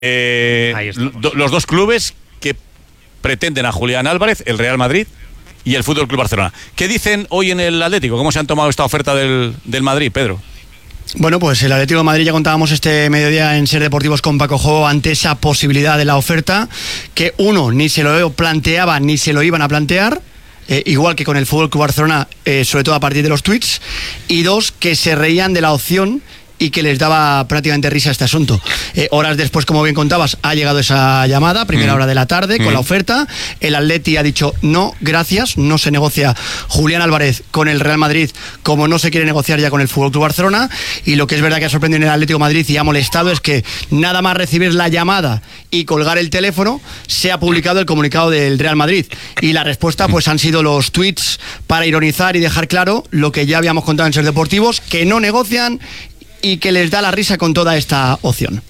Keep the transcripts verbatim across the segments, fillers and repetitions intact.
Eh, do, los dos clubes que pretenden a Julián Álvarez, el Real Madrid y el Fútbol Club Barcelona. ¿Qué dicen hoy en el Atlético? ¿Cómo se han tomado esta oferta del, del Madrid, Pedro? Bueno, pues el Atlético de Madrid, ya contábamos este mediodía en Ser Deportivos con Paco Jo ante esa posibilidad de la oferta, que uno, ni se lo planteaban ni se lo iban a plantear, eh, igual que con el Fútbol Club Barcelona, eh, sobre todo a partir de los tweets, y dos, que se reían de la opción y que les daba prácticamente risa este asunto. Eh, horas después, como bien contabas, ha llegado esa llamada, primera mm. hora de la tarde, mm. con la oferta. El Atleti ha dicho no, gracias, no se negocia Julián Álvarez con el Real Madrid, como no se quiere negociar ya con el Fútbol Club Barcelona. Y lo que es verdad que ha sorprendido en el Atlético de Madrid y ha molestado es que nada más recibir la llamada y colgar el teléfono, se ha publicado el comunicado del Real Madrid. Y la respuesta pues han sido los tweets para ironizar y dejar claro lo que ya habíamos contado en Ser Deportivos, que no negocian y que les da la risa con toda esta opción.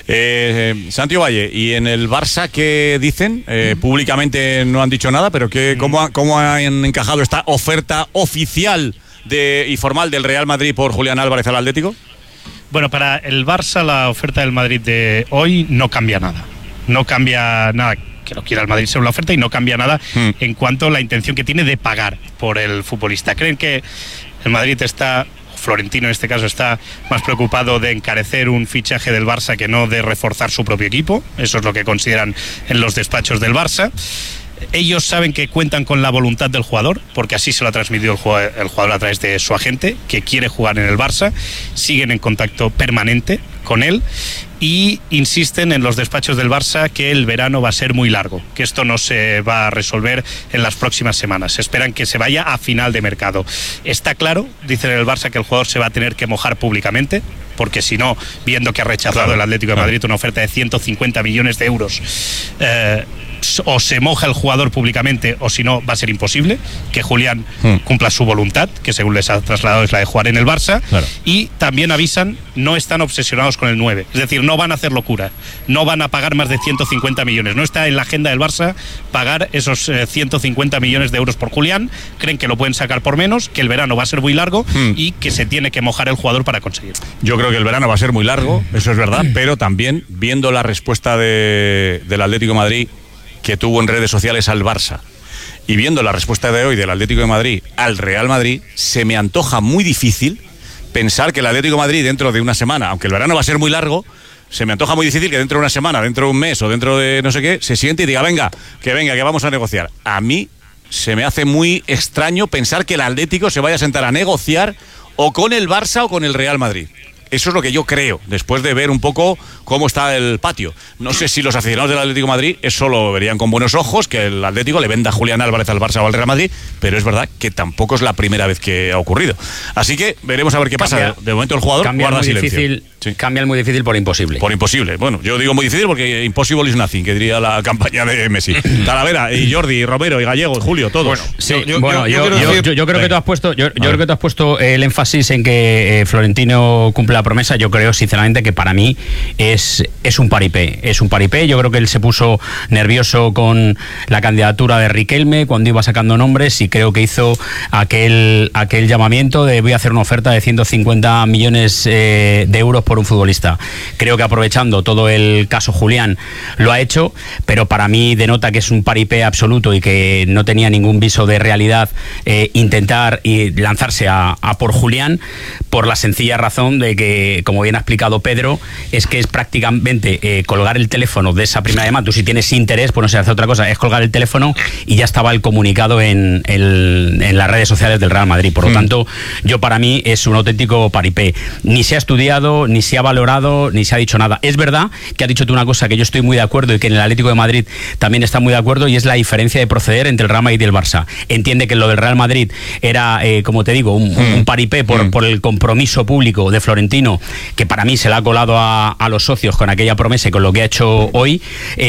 Eh, Santiago Valle, ¿y en el Barça qué dicen? Eh, públicamente no han dicho nada, pero ¿qué, cómo, ha, ¿cómo han encajado esta oferta oficial de, y formal del Real Madrid por Julián Álvarez al Atlético? Bueno, para el Barça la oferta del Madrid de hoy no cambia nada. No cambia nada que lo quiera el Madrid según la oferta y no cambia nada hmm. en cuanto a la intención que tiene de pagar por el futbolista. ¿Creen que el Madrid está... Florentino en este caso está más preocupado de encarecer un fichaje del Barça que no de reforzar su propio equipo? Eso es lo que consideran en los despachos del Barça. Ellos saben que cuentan con la voluntad del jugador, porque así se lo ha transmitido el jugador, el jugador a través de su agente, que quiere jugar en el Barça. Siguen en contacto permanente con él y insisten en los despachos del Barça que el verano va a ser muy largo, que esto no se va a resolver en las próximas semanas. Esperan que se vaya a final de mercado. Está claro, dicen en el Barça, que el jugador se va a tener que mojar públicamente, porque si no, viendo que ha rechazado claro, el Atlético de Madrid claro. una oferta de ciento cincuenta millones de euros, eh, o se moja el jugador públicamente o si no va a ser imposible que Julián hmm. cumpla su voluntad, que según les ha trasladado es la de jugar en el Barça, claro. y también avisan, no están obsesionados con el nueve, es decir, no van a hacer locura, no van a pagar más de ciento cincuenta millones, no está en la agenda del Barça pagar esos eh, ciento cincuenta millones de euros por Julián. Creen que lo pueden sacar por menos, que el verano va a ser muy largo hmm. y que se tiene que mojar el jugador para conseguirlo. Yo creo que el verano va a ser muy largo, eso es verdad, pero también viendo la respuesta de, del Atlético de Madrid que tuvo en redes sociales al Barça y viendo la respuesta de hoy del Atlético de Madrid al Real Madrid, se me antoja muy difícil pensar que el Atlético de Madrid dentro de una semana, aunque el verano va a ser muy largo, se me antoja muy difícil que dentro de una semana, dentro de un mes o dentro de no sé qué, se siente y diga, venga, que venga, que vamos a negociar. A mí se me hace muy extraño pensar que el Atlético se vaya a sentar a negociar o con el Barça o con el Real Madrid. Eso es lo que yo creo, después de ver un poco cómo está el patio. No sé si los aficionados del Atlético de Madrid eso lo verían con buenos ojos, que el Atlético le venda a Julián Álvarez al Barça o al Real Madrid, pero es verdad que tampoco es la primera vez que ha ocurrido. Así que veremos a ver qué cambia, pasa. De momento el jugador guarda silencio. Difícil, sí. Cambia el muy difícil por imposible. Por imposible. Bueno, yo digo muy difícil porque impossible is nothing, que diría la campaña de Messi. Talavera y Jordi, y Romero, y Gallego, y Julio, todos. Bueno, sí, yo, yo, bueno, yo, yo, yo, yo, yo creo que tú has puesto, yo, yo creo que tú has puesto el énfasis en que eh, Florentino cumple la promesa. Yo creo sinceramente que para mí es, es un paripé, es un paripé. Yo creo que él se puso nervioso con la candidatura de Riquelme cuando iba sacando nombres y creo que hizo aquel, aquel llamamiento de voy a hacer una oferta de ciento cincuenta millones eh, de euros por un futbolista. Creo que aprovechando todo el caso Julián lo ha hecho, pero para mí denota que es un paripé absoluto y que no tenía ningún viso de realidad eh, intentar y lanzarse a, a por Julián, por la sencilla razón de que, como bien ha explicado Pedro, es que es prácticamente eh, colgar el teléfono de esa primera llamada. Tú si tienes interés, pues no se hace otra cosa, es colgar el teléfono y ya estaba el comunicado en, el, en las redes sociales del Real Madrid. Por lo mm. tanto, yo para mí es un auténtico paripé. Ni se ha estudiado, ni se ha valorado, ni se ha dicho nada. Es verdad que has dicho tú una cosa que yo estoy muy de acuerdo y que en el Atlético de Madrid también está muy de acuerdo, y es la diferencia de proceder entre el Real Madrid y el Barça. Entiende que lo del Real Madrid era, eh, como te digo, un, mm. un paripé por, mm. por el compromiso público de Florentino, que para mí se le ha colado a, a los socios con aquella promesa y con lo que ha hecho hoy,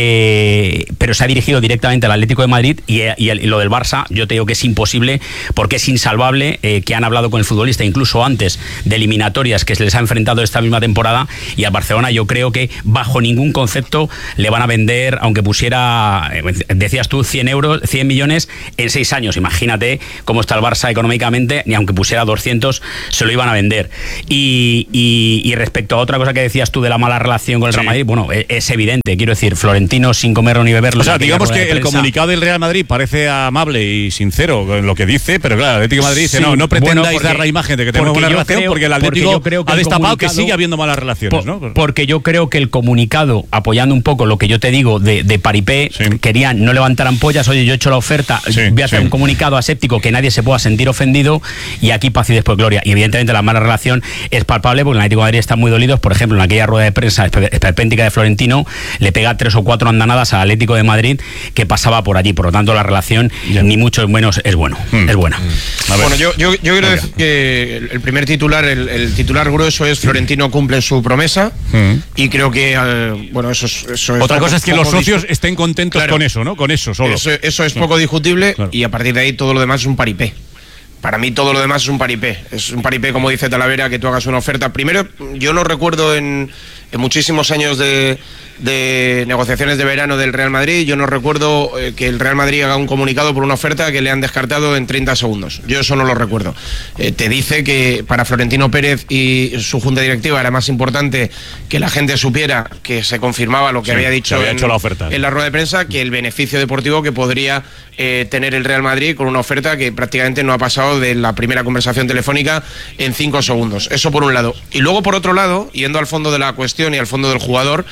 eh, pero se ha dirigido directamente al Atlético de Madrid y, y, el, y lo del Barça, yo te digo que es imposible porque es insalvable, eh, que han hablado con el futbolista incluso antes de eliminatorias que se les ha enfrentado esta misma temporada, y al Barcelona yo creo que bajo ningún concepto le van a vender, aunque pusiera, decías tú, cien euros, cien millones en seis años. Imagínate cómo está el Barça económicamente, ni aunque pusiera doscientos se lo iban a vender. Y, y, y respecto a otra cosa que decías tú de la mala relación con el Real Madrid, bueno, es, es evidente, quiero decir, Florentino sin comerlo ni beberlo. O sea, digamos que el comunicado del Real Madrid parece amable y sincero en lo que dice, pero claro, el Atlético de Madrid dice, sí, no, no pretendáis bueno, porque, dar la imagen de que tenemos buena relación, creo, porque el Atlético porque creo que ha destapado que sigue habiendo malas relaciones, por, ¿no? Porque yo creo que el comunicado, apoyando un poco lo que yo te digo de, de paripé, sí. querían no levantar ampollas, oye, yo he hecho la oferta, sí, voy a hacer sí. un comunicado aséptico que nadie se pueda sentir ofendido, y aquí paz y después gloria. Y evidentemente la mala relación es palpable, porque el Atlético de Madrid están muy dolidos. Por ejemplo, en aquella rueda de prensa esperpéntica de Florentino, le pega tres o cuatro andanadas al Atlético de Madrid que pasaba por allí. Por lo tanto, la relación, yeah. ni mucho menos, es bueno, mm. es buena. Mm. Bueno, yo, yo, yo quiero decir que el primer titular, el, el titular grueso es Florentino cumple su promesa, mm. y creo que, eh, bueno, eso es... Eso es Otra cosa es que los socios estén contentos claro, con eso, ¿no? Con eso solo. Eso, eso es poco discutible, claro. Y a partir de ahí todo lo demás es un paripé. Para mí todo lo demás es un paripé. Es un paripé, como dice Talavera, que tú hagas una oferta. Primero, yo no recuerdo en, en muchísimos años de, de negociaciones de verano del Real Madrid, yo no recuerdo eh, que el Real Madrid haga un comunicado por una oferta que le han descartado en treinta segundos. Yo eso no lo recuerdo. Eh, te dice que para Florentino Pérez y su junta directiva era más importante que la gente supiera que se confirmaba lo que sí, había dicho, había en, hecho la oferta. en la rueda de prensa, que el beneficio deportivo que podría eh, tener el Real Madrid con una oferta que prácticamente no ha pasado de la primera conversación telefónica en cinco segundos. Eso por un lado. Y luego por otro lado, yendo al fondo de la cuestión y al fondo del jugador,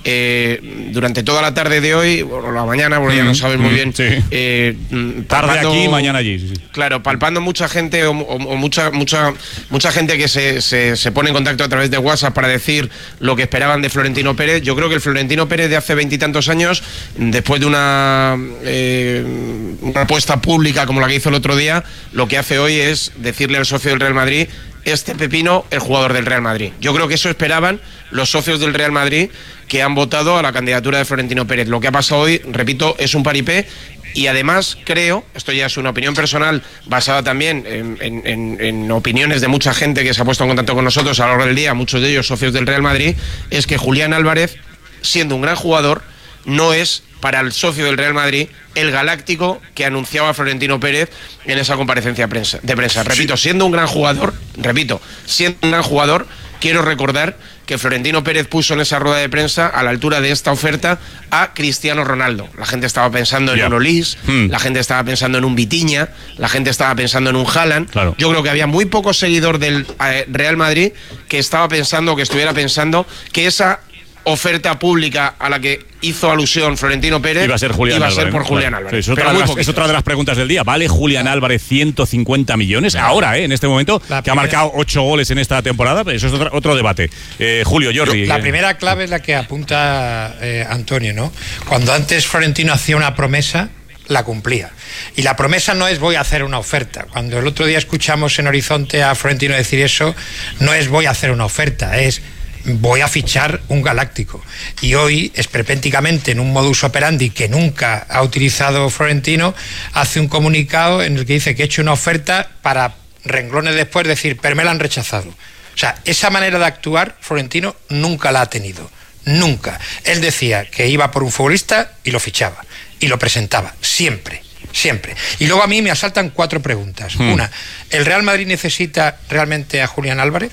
eh, durante toda la tarde de hoy, o la mañana, porque mm, ya no sabes mm, muy bien, sí. eh, tarde palpando, aquí, mañana allí. Sí, sí. Claro, palpando mucha gente o, o, o mucha mucha mucha gente que se, se, se pone en contacto a través de WhatsApp para decir lo que esperaban de Florentino Pérez. Yo creo que el Florentino Pérez de hace veintitantos años, después de una, eh, una apuesta pública como la que hizo el otro día, lo que hace hoy es decirle al socio del Real Madrid, este pepino, el jugador del Real Madrid. Yo creo que eso esperaban los socios del Real Madrid que han votado a la candidatura de Florentino Pérez. Lo que ha pasado hoy, repito, es un paripé. Y además creo, esto ya es una opinión personal basada también en, en, en, en opiniones de mucha gente que se ha puesto en contacto con nosotros a lo largo del día, muchos de ellos socios del Real Madrid, es que Julián Álvarez, siendo un gran jugador, no es para el socio del Real Madrid el galáctico que anunciaba Florentino Pérez en esa comparecencia de prensa. De prensa. Repito, siendo un gran jugador, repito, siendo un gran jugador, quiero recordar que Florentino Pérez puso en esa rueda de prensa, a la altura de esta oferta, a Cristiano Ronaldo. La gente estaba pensando en yeah. un Olís, hmm. la gente estaba pensando en un Vitinha, la gente estaba pensando en un Haaland. Claro. Yo creo que había muy poco seguidor del eh, Real Madrid que estaba pensando, que estuviera pensando, que esa oferta pública a la que hizo alusión Florentino Pérez iba a ser, Julián iba a Álvarez, ser por ¿no? Julián claro. Álvarez. Sí, es, otra las, es otra de las preguntas del día. ¿Vale Julián Álvarez ciento cincuenta millones? Ahora, ¿eh? En este momento, la que primera, ha marcado ocho goles en esta temporada. Eso es otro, otro debate. Eh, Julio, Jordi. La eh. primera clave es la que apunta eh, Antonio, ¿no? Cuando antes Florentino hacía una promesa, la cumplía. Y la promesa no es voy a hacer una oferta. Cuando el otro día escuchamos en Horizonte a Florentino decir eso, no es voy a hacer una oferta, es voy a fichar un galáctico. Y hoy, esperpénticamente, en un modus operandi que nunca ha utilizado Florentino, hace un comunicado en el que dice que he hecho una oferta para renglones después decir, pero me la han rechazado. O sea, esa manera de actuar Florentino nunca la ha tenido. Nunca. Él decía que iba por un futbolista y lo fichaba. Y lo presentaba. Siempre. Siempre. Y luego a mí me asaltan cuatro preguntas. Hmm. Una, ¿el Real Madrid necesita realmente a Julián Álvarez?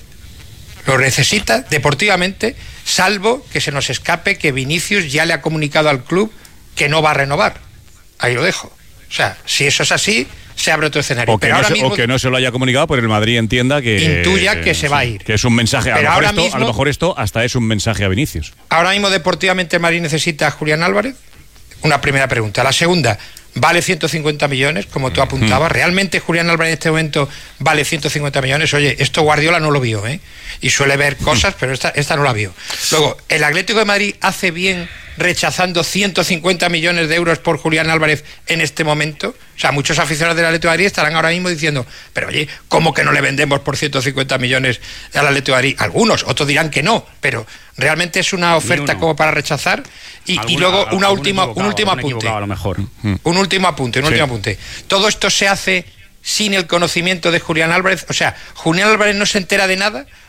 Lo necesita deportivamente, salvo que se nos escape que Vinicius ya le ha comunicado al club que no va a renovar. Ahí lo dejo. O sea, si eso es así, se abre otro escenario. O que, pero no, ahora se, mismo, o que no se lo haya comunicado, pero el Madrid entienda que... Intuya que se va a ir. Que es un mensaje. A lo, mejor esto, mismo, a lo mejor esto hasta es un mensaje a Vinicius. Ahora mismo deportivamente el Madrid necesita a Julián Álvarez. Una primera pregunta. La segunda, ¿vale ciento cincuenta millones, como tú apuntabas? ¿Realmente Julián Álvarez en este momento vale ciento cincuenta millones? Oye, esto Guardiola no lo vio, ¿eh? Y suele ver cosas, pero esta, esta no la vio. Luego, ¿el Atlético de Madrid hace bien rechazando ciento cincuenta millones de euros por Julián Álvarez en este momento? O sea, muchos aficionados del Atlético de Madrid estarán ahora mismo diciendo, pero oye, ¿cómo que no le vendemos por ciento cincuenta millones al Atlético de Madrid? Algunos, otros dirán que no, pero realmente es una oferta como para rechazar. Y, alguna, y luego una última, un último apunte. A lo mejor. Un último apunte, un sí. último apunte. Todo esto se hace sin el conocimiento de Julián Álvarez. O sea, Julián Álvarez no se entera de nada,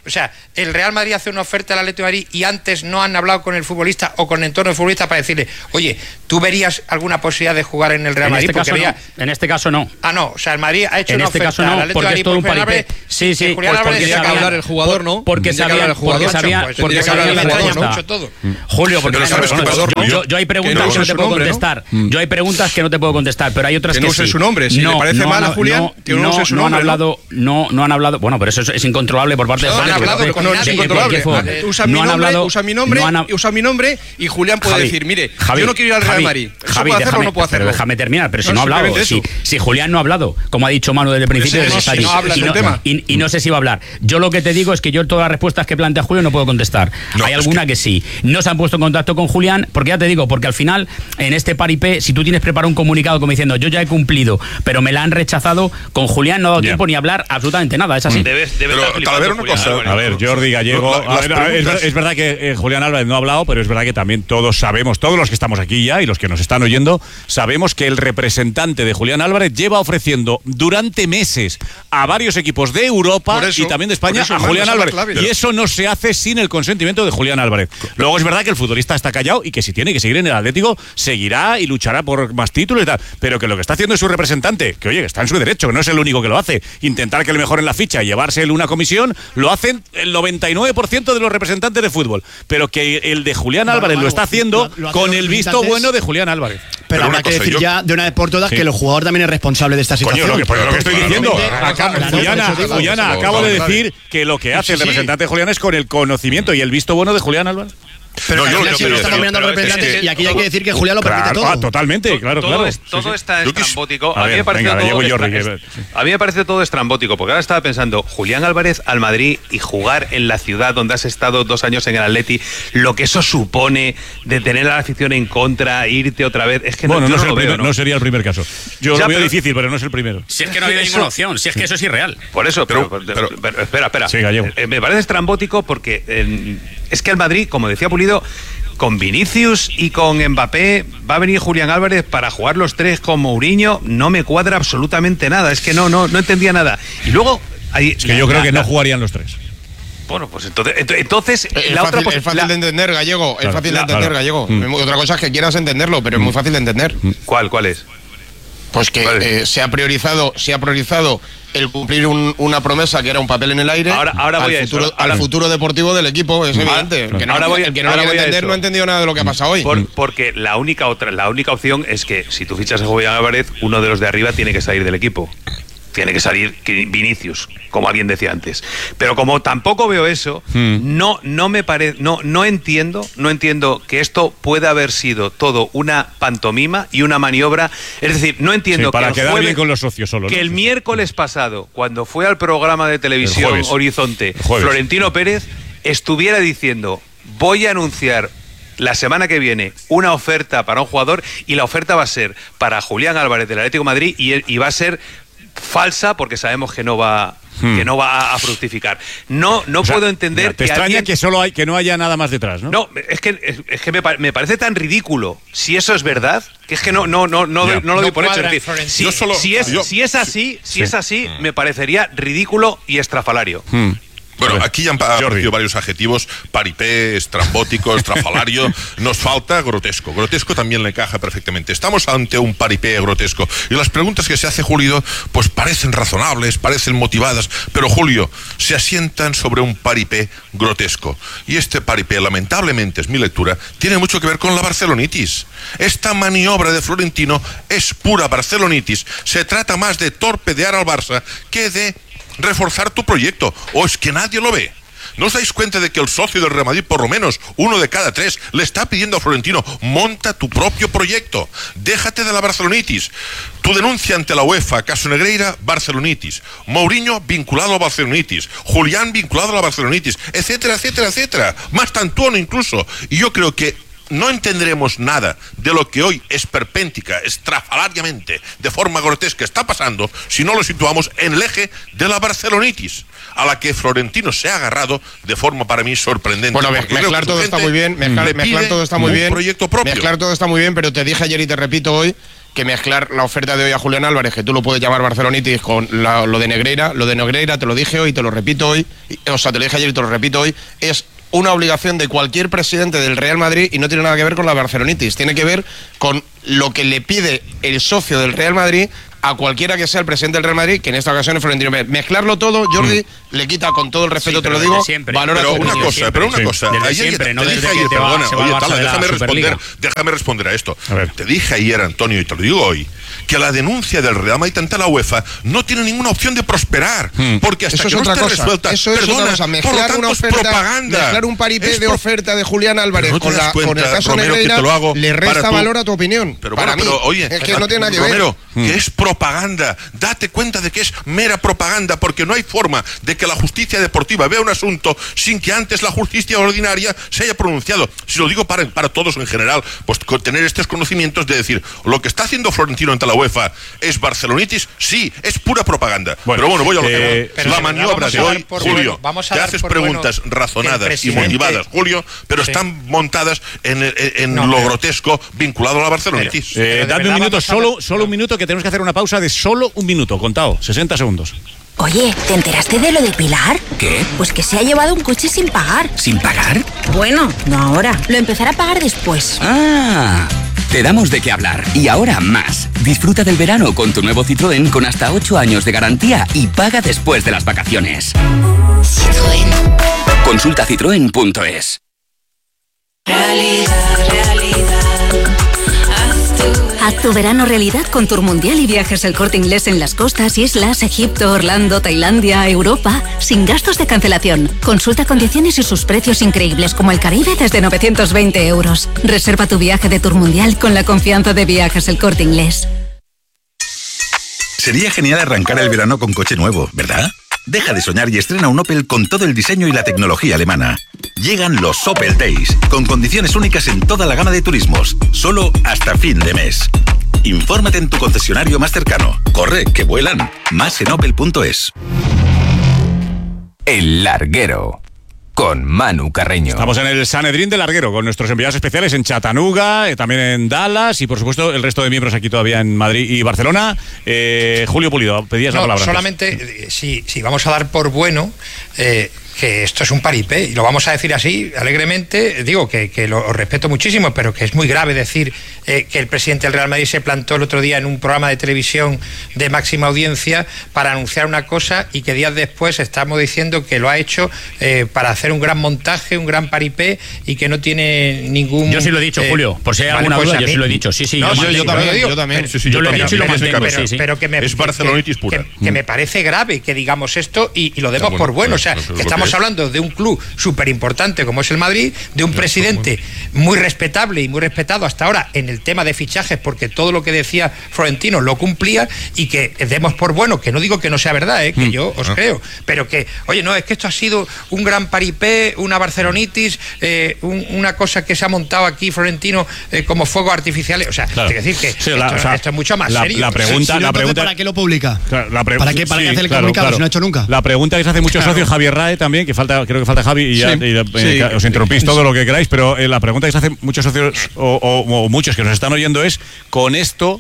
O sea, el Real Madrid hace una oferta al Atlético de Madrid y antes no han hablado con el futbolista o con el entorno del futbolista para decirle, oye, ¿tú verías alguna posibilidad de jugar en el Real en Madrid? Este caso veía... no. En este caso no. Ah, no, o sea, el Madrid ha hecho en una este oferta caso no, al Atlético porque de Madrid es todo un por paripé. Sí, sí, Julián pues Álvarez porque tendría sabían, que hablar el jugador, ¿no? Porque sabían, porque sabían, pues, porque que sabían hablar la el jugador, respuesta. ¿no? Todo. Julio, porque pero sabes qué pasa, yo, yo, yo hay preguntas que no, que no te puedo nombre, contestar. ¿no? Yo hay preguntas que no te puedo contestar, pero hay otras que que no use sí. su nombre. Si no, le parece no, mal a no, Julián, no, que no, no use su no nombre. han hablado, no, no han hablado. Bueno, pero eso es, es incontrolable por parte no, de Juan. Han hablado con no, es incontrolable. Usa mi nombre, usa mi nombre, usa mi nombre y Julián puede Javi, decir, mire, Javi, yo no quiero ir al Real Javi, Madrid. ¿Eso Javi, puedo hacerlo déjame, o no puedo hacerlo? Pero déjame terminar, pero si no, no, ha hablado, si, si Julián no ha hablado, como ha dicho Manu desde el principio, Ese, no, está si allí, no habla y, del no, tema. Y, y no sé si va a hablar. Yo lo que te digo es que yo todas las respuestas que plantea Julio no puedo contestar. No, Hay es alguna que... que sí. No se han puesto en contacto con Julián, porque ya te digo, porque al final, en este paripé, si tú tienes preparado un comunicado como diciendo, yo ya he cumplido, pero me la han rechazado, con Julián no ha dado yeah. tiempo ni hablar absolutamente nada, es así. Debes, debes Pero, Talavera, una cosa. A ver, Jordi Gallego. La- a ver, a ver, es, es verdad que eh, Julián Álvarez no ha hablado, pero es verdad que también todos sabemos, todos los que estamos aquí ya y los que nos están oyendo, sabemos que el representante de Julián Álvarez lleva ofreciendo durante meses a varios equipos de Europa Por eso, y también de España por eso, a hermano, Julián esa es la Álvarez. clave. Y eso no se hace sin el consentimiento de Julián Álvarez. Luego es verdad que el futbolista está callado y que si tiene que seguir en el Atlético, seguirá y luchará por más títulos y tal. Pero que lo que está haciendo es su representante, que oye, que está en su derecho, que no es el único que lo hace. Intentar que le mejoren la ficha y llevarse él una comisión, lo hacen el noventa y nueve por ciento de los representantes de fútbol. Pero que el de Julián Bueno, Álvarez bueno, lo está haciendo lo- lo hacen con los el visto representantes. bueno de Julián Álvarez. Pero, Pero habrá una que cosa, decir yo- ya de una vez por todas Sí. que el jugador también es responsable de esta situación. Coño, lo que, pues, lo que estoy diciendo. Claramente, Acá- claro, Juliana, por eso digo. Juliana, Claro, acabo de claro. decir que lo que hace el Sí, sí. representante de Julián es con el conocimiento y el visto bueno de Julián Álvarez. Pero No, yo al lo final que si no quiero estamos decir- mirando a los pero es que- representantes y aquí hay que decir que Julián lo permite Claro, todo. ah, totalmente, claro, todo claro. es- todo Sí, sí. está Yo quis- estrambótico. A A, mí ver, me parece venga, todo llego yo, estra- Jordi, es- que- a mí me parece todo estrambótico, porque ahora estaba pensando, Julián Álvarez al Madrid y jugar en la ciudad donde has estado dos años en el Atleti, lo que eso supone de tener a la afición en contra, irte otra vez, es que Bueno, no, no, yo es no el lo veo, primer- ¿no? no sería el primer caso. Yo Ya, lo veo pero- difícil, pero no es el primero. Si es que no ha habido ninguna opción, si es que eso es irreal. Por eso, pero, Pero- pero- pero- pero- espera, espera. Sí, Gallego. Eh, me parece estrambótico porque eh, es que el Madrid, como decía Pulido, con Vinicius y con Mbappé va a venir Julián Álvarez para jugar los tres con Mourinho, no me cuadra absolutamente nada. Es que no, no, no entendía nada. Y luego hay, Es que yo creo que no jugarían los tres. Bueno, pues entonces, ent- entonces Es la fácil, otra pos- es fácil la- de entender, Gallego. Claro, es fácil la- de entender, claro. Gallego. Mm. Otra cosa es que quieras entenderlo, pero es muy fácil de entender. ¿Cuál, cuál es? Pues que Vale. eh, se ha priorizado, se ha priorizado el cumplir un- una promesa que era un papel en el aire Ahora- ahora al, voy a eso, futuro, ahora- al futuro deportivo del equipo, es evidente. El que no, Ahora voy a- el que no lo ahora quiere voy a entender eso. no ha entendido nada de lo que ha pasado hoy. Por- porque la única otra, la única opción es que si tú fichas a Julián Álvarez, uno de los de arriba tiene que salir del equipo. Tiene que salir Vinicius, como alguien decía antes. Pero como tampoco veo eso, Hmm. no, no me parece, no, no entiendo, no entiendo que esto pueda haber sido todo una pantomima y una maniobra. Es decir, no entiendo Sí, para que el quedar jueves- bien con los socios solo, ¿no? que el Sí. miércoles pasado, cuando fue al programa de El televisión jueves. Horizonte, El jueves. Florentino Pérez estuviera diciendo, voy a anunciar la semana que viene una oferta para un jugador y la oferta va a ser para Julián Álvarez del Atlético de Madrid y, y va a ser falsa porque sabemos que no va Hmm. que no va a, a fructificar. No no O sea, puedo entender mira, te que extraña alguien- que solo hay que no haya nada más detrás, ¿no? no, es que, es, es que me, pa- me parece tan ridículo. Si eso es verdad, que es que no, no, no, no, Ya. doy- no lo doy No por hecho. cuadra Es en decir, Florentino. si, Yo solo- si es, yo- si es así, si Sí. es así, me parecería ridículo y estrafalario. Hmm. Bueno, A ver, aquí ya han Jordi. aparecido varios adjetivos: paripé, estrambótico, estrafalario. Nos falta grotesco. Grotesco también le encaja perfectamente. Estamos ante un paripé grotesco. Y las preguntas que se hace Julio, pues parecen razonables, parecen motivadas, pero Julio, se asientan sobre un paripé grotesco. Y este paripé, lamentablemente, es mi lectura, tiene mucho que ver con la barcelonitis. Esta maniobra de Florentino es pura barcelonitis. Se trata más de torpedear al Barça que de reforzar tu proyecto, o es que nadie lo ve. ¿No os dais cuenta de que el socio del Real Madrid, por lo menos uno de cada tres, le está pidiendo a Florentino, monta tu propio proyecto, déjate de la barcelonitis? Tu denuncia ante la UEFA, caso Negreira, barcelonitis. Mourinho vinculado a barcelonitis. Julián vinculado a la barcelonitis, etcétera, etcétera, etcétera. Más tantuono incluso. Y yo creo que no entenderemos nada de lo que hoy esperpéntica, estrafalariamente, de forma grotesca está pasando si no lo situamos en el eje de la barcelonitis, a la que Florentino se ha agarrado de forma para mí sorprendente. Bueno, me- porque creo mezclar que su todo está gente muy bien, mezclar, le mezclar pide todo está muy un bien. proyecto propio. Mezclar todo está muy bien, pero te dije ayer y te repito hoy que mezclar la oferta de hoy a Julián Álvarez, que tú lo puedes llamar Barcelonitis, con la, lo de Negreira. Lo de Negreira, te lo dije hoy, te lo repito hoy, o sea, te lo dije ayer y te lo repito hoy, es una obligación de cualquier presidente del Real Madrid y no tiene nada que ver con la Barcelonitis, tiene que ver con lo que le pide el socio del Real Madrid a cualquiera que sea el presidente del Real Madrid, que en esta ocasión es Florentino Pérez. Mezclarlo todo, Jordi, mm. le quita, con todo el respeto, sí, te lo digo, valora pero tu una opinión. cosa, Siempre. pero una Sí. cosa, Desde ayer siempre, te no dije desde ayer, que te va- perdona, se va oye, al Barça Tala, de la déjame Superliga. responder, déjame responder a esto. A ver. Te dije ayer, Antonio, y te lo digo hoy, que la denuncia del Real Madrid ante la UEFA no tiene ninguna opción de prosperar, hmm. porque hasta eso que es no otra esté cosa. resuelta, Eso es perdona, otra cosa. Mezclar por lo tanto una es oferta, propaganda. mezclar un paripé Es de pro... oferta de Julián Álvarez no con, la, cuenta, con el caso Romero, Negreira, que te lo hago le resta tu... valor a tu opinión. Pero para bueno, mí, pero oye, es que no tiene nada que Romero, ver. que es propaganda. Date cuenta de que es mera propaganda, porque no hay forma de que la justicia deportiva vea un asunto sin que antes la justicia ordinaria se haya pronunciado. Si lo digo para, para todos en general, pues tener estos conocimientos de decir, lo que está haciendo Florentino ante la UEFA es barcelonitis, sí, es pura propaganda. Bueno, pero bueno, voy a lo eh, que la maniobra de hoy, Julio, bueno, vamos a te dar haces por preguntas bueno razonadas y motivadas, Julio, pero sí. están montadas en, en, en no, lo pero, grotesco vinculado a la barcelonitis. Pero, eh, dadme un minuto, solo, solo un minuto, que tenemos que hacer una pausa de solo un minuto, contado, sesenta segundos. Oye, ¿te enteraste de lo de Pilar? ¿Qué? Pues que se ha llevado un coche sin pagar. ¿Sin pagar? Bueno, no ahora. Lo empezará a pagar después. Ah, te damos de qué hablar. Y ahora más. Disfruta del verano con tu nuevo Citroën con hasta ocho años de garantía y paga después de las vacaciones. Citroën. Consulta citroen punto es. Realidad, realidad. Haz tu verano realidad con Tour Mundial y Viajes El Corte Inglés en las costas, islas, Egipto, Orlando, Tailandia, Europa, sin gastos de cancelación. Consulta condiciones y sus precios increíbles, como el Caribe desde novecientos veinte euros. Reserva tu viaje de Tour Mundial con la confianza de Viajes El Corte Inglés. Sería genial arrancar el verano con coche nuevo, ¿verdad? Deja de soñar y estrena un Opel con todo el diseño y la tecnología alemana. Llegan los Opel Days, con condiciones únicas en toda la gama de turismos, solo hasta fin de mes. Infórmate en tu concesionario más cercano. Corre, que vuelan. Más en opel punto es. El Larguero, con Manu Carreño. Estamos en el Sanedrín del Larguero, con nuestros enviados especiales en Chattanooga, eh, también en Dallas y, por supuesto, el resto de miembros aquí todavía en Madrid y Barcelona. Eh, Julio Pulido, pedías no, la palabra. Solamente, si, si vamos a dar por bueno... Eh, que esto es un paripé, y lo vamos a decir así, alegremente, digo que, que lo respeto muchísimo, pero que es muy grave decir eh, que el presidente del Real Madrid se plantó el otro día en un programa de televisión de máxima audiencia para anunciar una cosa y que días después estamos diciendo que lo ha hecho eh, para hacer un gran montaje, un gran paripé, y que no tiene ningún... Yo sí lo he dicho, eh, Julio, por si hay alguna vale, pues duda, yo mí, sí lo he dicho, sí, sí. No, yo, yo, yo también, digo, yo también. Pero, sí, sí, yo, yo lo he también, dicho y lo mantengo, pero, sí, sí. pero que me... Es barcelonitis pura. Que, que me parece grave que digamos esto y, y lo demos bueno, por bueno, bueno, o sea, no sé que lo estamos que hablando de un club súper importante como es el Madrid, de un presidente muy respetable y muy respetado hasta ahora en el tema de fichajes, porque todo lo que decía Florentino lo cumplía, y que demos por bueno, que no digo que no sea verdad, ¿eh? que mm. yo os ah. creo, pero que, oye, no, es que esto ha sido un gran paripé, una barcelonitis, eh, un, una cosa que se ha montado aquí Florentino eh, como fuegos artificiales, o sea, claro. es decir, que sí, esto, la, o sea, esto es mucho más la, serio. La pregunta, sí, la pregunta ¿para qué lo publica? Claro, la pre- ¿Para qué, para sí, qué hace el claro, comunicado claro. si no ha hecho nunca? La pregunta que se hace muchos claro. socios, Javier Rae también, que falta, creo que falta Javi, y, ya, sí, y sí, eh, os interrumpís sí. todo lo que queráis, pero eh, la pregunta que se hace muchos socios o, o, o muchos que nos están oyendo es, ¿con esto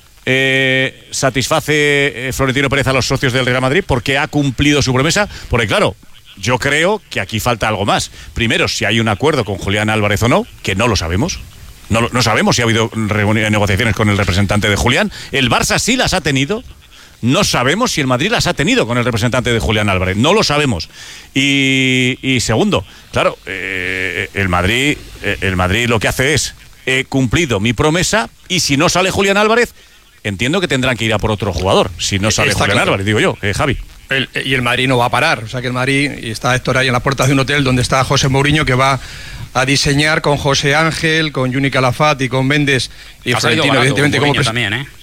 eh, satisface eh, Florentino Pérez a los socios del Real Madrid porque ha cumplido su promesa? Porque claro, yo creo que aquí falta algo más. Primero, si hay un acuerdo con Julián Álvarez o no, que no lo sabemos. No, no sabemos si ha habido negociaciones con el representante de Julián. El Barça sí las ha tenido. No sabemos si el Madrid las ha tenido con el representante de Julián Álvarez. No lo sabemos. Y, y segundo, claro, eh, el Madrid, eh, el Madrid lo que hace es, he cumplido mi promesa, y si no sale Julián Álvarez, entiendo que tendrán que ir a por otro jugador. Si no sale Está Julián claro. Álvarez, digo yo, eh, Javi. El, y el Madrid no va a parar. O sea que el Madrid, y está Héctor ahí en la puerta de un hotel donde está José Mourinho, que va a diseñar con José Ángel, con Juni Calafat y con Méndez y ha Florentino, barato, evidentemente, como Mourinho también, ¿eh?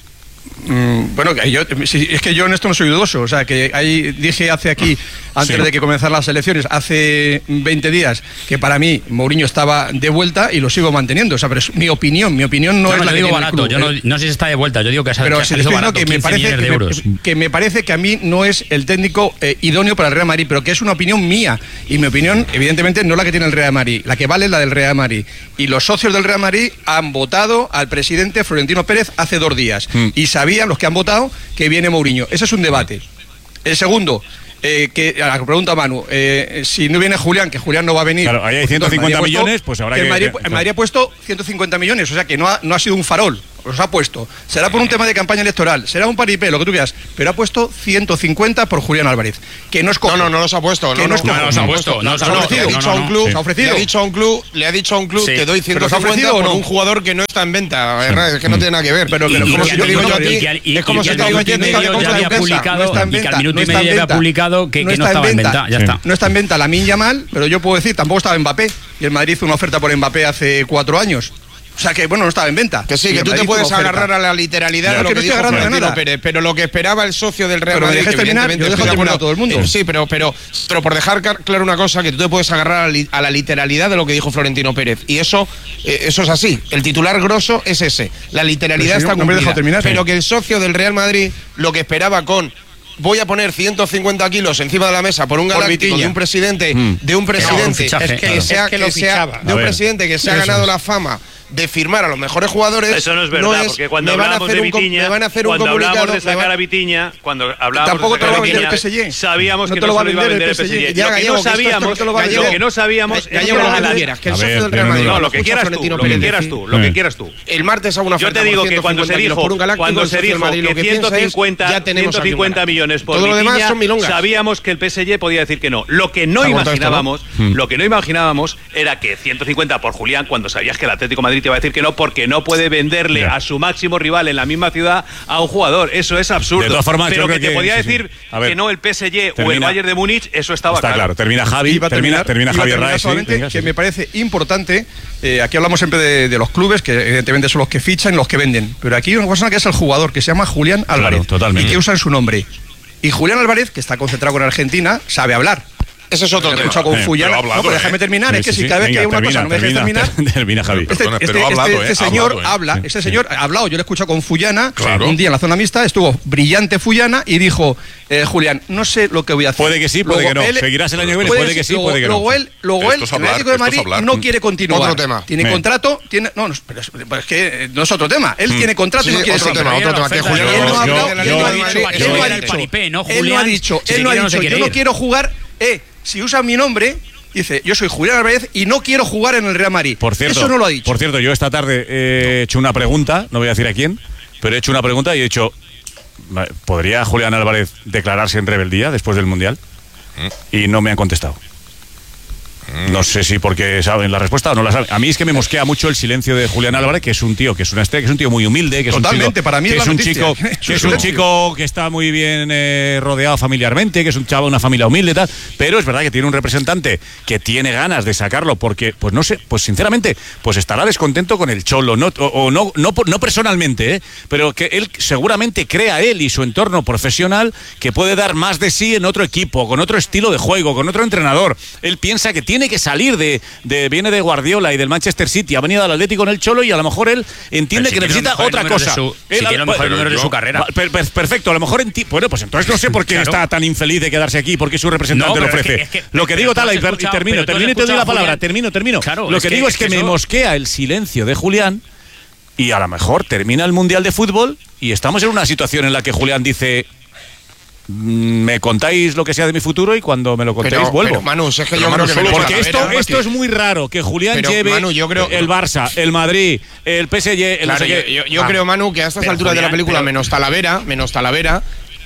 Mm, bueno, yo, si, es que yo en esto no soy dudoso. O sea, que ahí dije hace aquí, antes sí. de que comenzaran las elecciones, hace veinte días, que para mí Mourinho estaba de vuelta y lo sigo manteniendo. O sea, pero es mi opinión. Mi opinión no, no es no, la que digo barato. Club, yo no, no sé si está de vuelta. Yo digo que ha pero salido si barato, que me parece que me, que me parece que a mí no es el técnico eh, idóneo para el Real Madrid, pero que es una opinión mía. Y mi opinión, evidentemente, no es la que tiene el Real Madrid. La que vale es la del Real Madrid. Y los socios del Real Madrid han votado al presidente Florentino Pérez hace dos días. Mm. Y sabían los que han votado que viene Mourinho. Ese es un debate. El segundo, eh, que a la que pregunta Manu, eh, si no viene Julián, que Julián no va a venir. Claro, ahí hay ciento cincuenta millones, pues habrá que... El Madrid, que, el Madrid ha puesto ciento cincuenta millones, o sea que no ha, no ha sido un farol. Los ha puesto. Será por un tema de campaña electoral, será un paripé, lo que tú quieras, pero ha puesto ciento cincuenta por Julián Álvarez, que no es cojo. No, no, no los ha puesto. Que no, no, no, no, no, no los ha puesto. No, no, no, no, le ha dicho a un club, se ha ofrecido. Le ha dicho a un club, le ha dicho a un club, sí. te doy ciento cincuenta por no? un jugador que no está en venta. ¿Verdad? Es que no tiene nada que ver. Pero, pero como si te digo yo a ti, es como si te digo yo a ti, ya había publicado, y que al minuto y medio ya había publicado que no estaba en venta. Ya está. No está en venta Lamine Yamal, pero yo puedo decir, tampoco estaba Mbappé. Y el Madrid hizo una oferta por Mbappé hace cuatro años. O sea que, bueno, no estaba en venta. Que sí, que tú te puedes agarrar a la literalidad no, de lo que, que no dijo Florentino Pérez, pero lo que esperaba el socio del Real Madrid, que evidentemente yo dejo terminar a todo el mundo. Eh, sí, pero, pero, pero por dejar claro una cosa, que tú te puedes agarrar a la literalidad de lo que dijo Florentino Pérez. Y eso, eh, eso es así. El titular grosso es ese. La literalidad está cumplida. Terminar, pero que el socio del Real Madrid lo que esperaba con... Voy a poner ciento cincuenta kilos encima de la mesa por un galáctico de un presidente, mm. de un presidente un fichaje, que, claro. sea, es que, que sea, de un presidente que se ha ganado la fama de firmar a los mejores jugadores. Eso no es verdad, no es, porque cuando hablábamos de Vitinha, cuando hablábamos de sacar a Vitinha, cuando hablábamos de sacar a Vitinha, sabíamos que no se lo iba a vender el P S G. Lo que no sabíamos, lo que no sabíamos es que el socio del Real Madrid, no, lo que quieras tú, lo que quieras tú, lo que quieras tú. El martes hago una oferta. Yo te digo que cuando se dijo, cuando se dijo que ciento cincuenta millones por Vitinha, sabíamos que el P S G podía decir que no. Lo que no imaginábamos, lo que no imaginábamos era que ciento cincuenta por Julián, cuando sabías que el Atlético de Madrid te va a decir que no, porque no puede venderle yeah. a su máximo rival en la misma ciudad a un jugador. Eso es absurdo. De todas formas, pero que, que te que, podía sí, decir sí. Ver, que no el P S G termina, o el Bayern de Múnich, eso estaba está claro. claro. Termina Javi, termina, termina Javier Raes. Solamente sí, venga, que sí. me parece importante, eh, aquí hablamos siempre de, de los clubes, que evidentemente son los que fichan y los que venden, pero aquí hay una persona que es el jugador, que se llama Julián Álvarez, claro, totalmente. y que usan su nombre. Y Julián Álvarez, que está concentrado con Argentina, sabe hablar. Eso es otro tema. Con eh, Fuyana, no, pero déjame terminar. Sí, es que sí, si cada vez venga, que hay una termina, cosa no me dejes terminar. Termina, Javi. Este, este, este, hablado, este, este eh, señor hablado, eh. habla, sí, este sí. señor ha hablado. Yo le he escuchado con Fuyana claro. un día en la zona mixta, estuvo brillante Fuyana y dijo, eh, Julián, no sé lo que voy a hacer. Puede que sí, puede luego que no. Él, Seguirás el año que viene, puede que sí, luego, puede que no. Luego él, luego él, el Atlético de Madrid no quiere continuar. Otro tema. Tiene contrato, tiene, no, pero es que no es otro tema. Él tiene contrato y no quiere seguir. Otro tema, que Julián él no ha dicho, él no ha dicho, yo no quiero jugar, eh. Si usan mi nombre, dice, yo soy Julián Álvarez y no quiero jugar en el Real Madrid. Por cierto, eso no lo ha dicho. Por cierto, yo esta tarde he hecho una pregunta, no voy a decir a quién, pero he hecho una pregunta y he dicho, ¿podría Julián Álvarez declararse en rebeldía después del Mundial? Y no me han contestado. No sé si porque saben la respuesta o no la saben. A mí es que me mosquea mucho el silencio de Julián Álvarez, que es un tío, que es una estrella, que es un tío muy humilde, que es Totalmente, un chico, para mí que es, es un chico, que es un chico que está muy bien eh, rodeado familiarmente, que es un chavo, una familia humilde y tal, pero es verdad que tiene un representante que tiene ganas de sacarlo porque, pues no sé, pues sinceramente, pues estará descontento con el Cholo, no, o, o no, no, no personalmente, ¿eh? Pero que él seguramente crea él y su entorno profesional que puede dar más de sí en otro equipo, con otro estilo de juego, con otro entrenador. Él piensa que tiene que salir de De, viene de Guardiola y del Manchester City, ha venido al Atlético en el Cholo y a lo mejor él entiende que necesita otra cosa. Su, él, si tiene los mejores números de su carrera. Per, per, perfecto, a lo mejor enti, bueno, pues entonces no sé por qué claro. está tan infeliz de quedarse aquí, porque su representante no, lo ofrece. Es que, es que, lo que digo tal, y termino, termino y te doy la palabra, termino, termino. Claro, lo que, que digo es que, es que me eso... mosquea el silencio de Julián y a lo mejor termina el Mundial de Fútbol y estamos en una situación en la que Julián dice: me contáis lo que sea de mi futuro y cuando me lo contéis pero, vuelvo. Pero, Manu, es que pero yo Manu, creo que porque esto, ver, esto es muy raro que Julián pero, lleve Manu, yo creo, el Barça, el Madrid, el P S G, el claro, no sé yo, yo, yo ah, creo, Manu, que a estas alturas Julián, de la película, pero, menos Talavera, menos Talavera,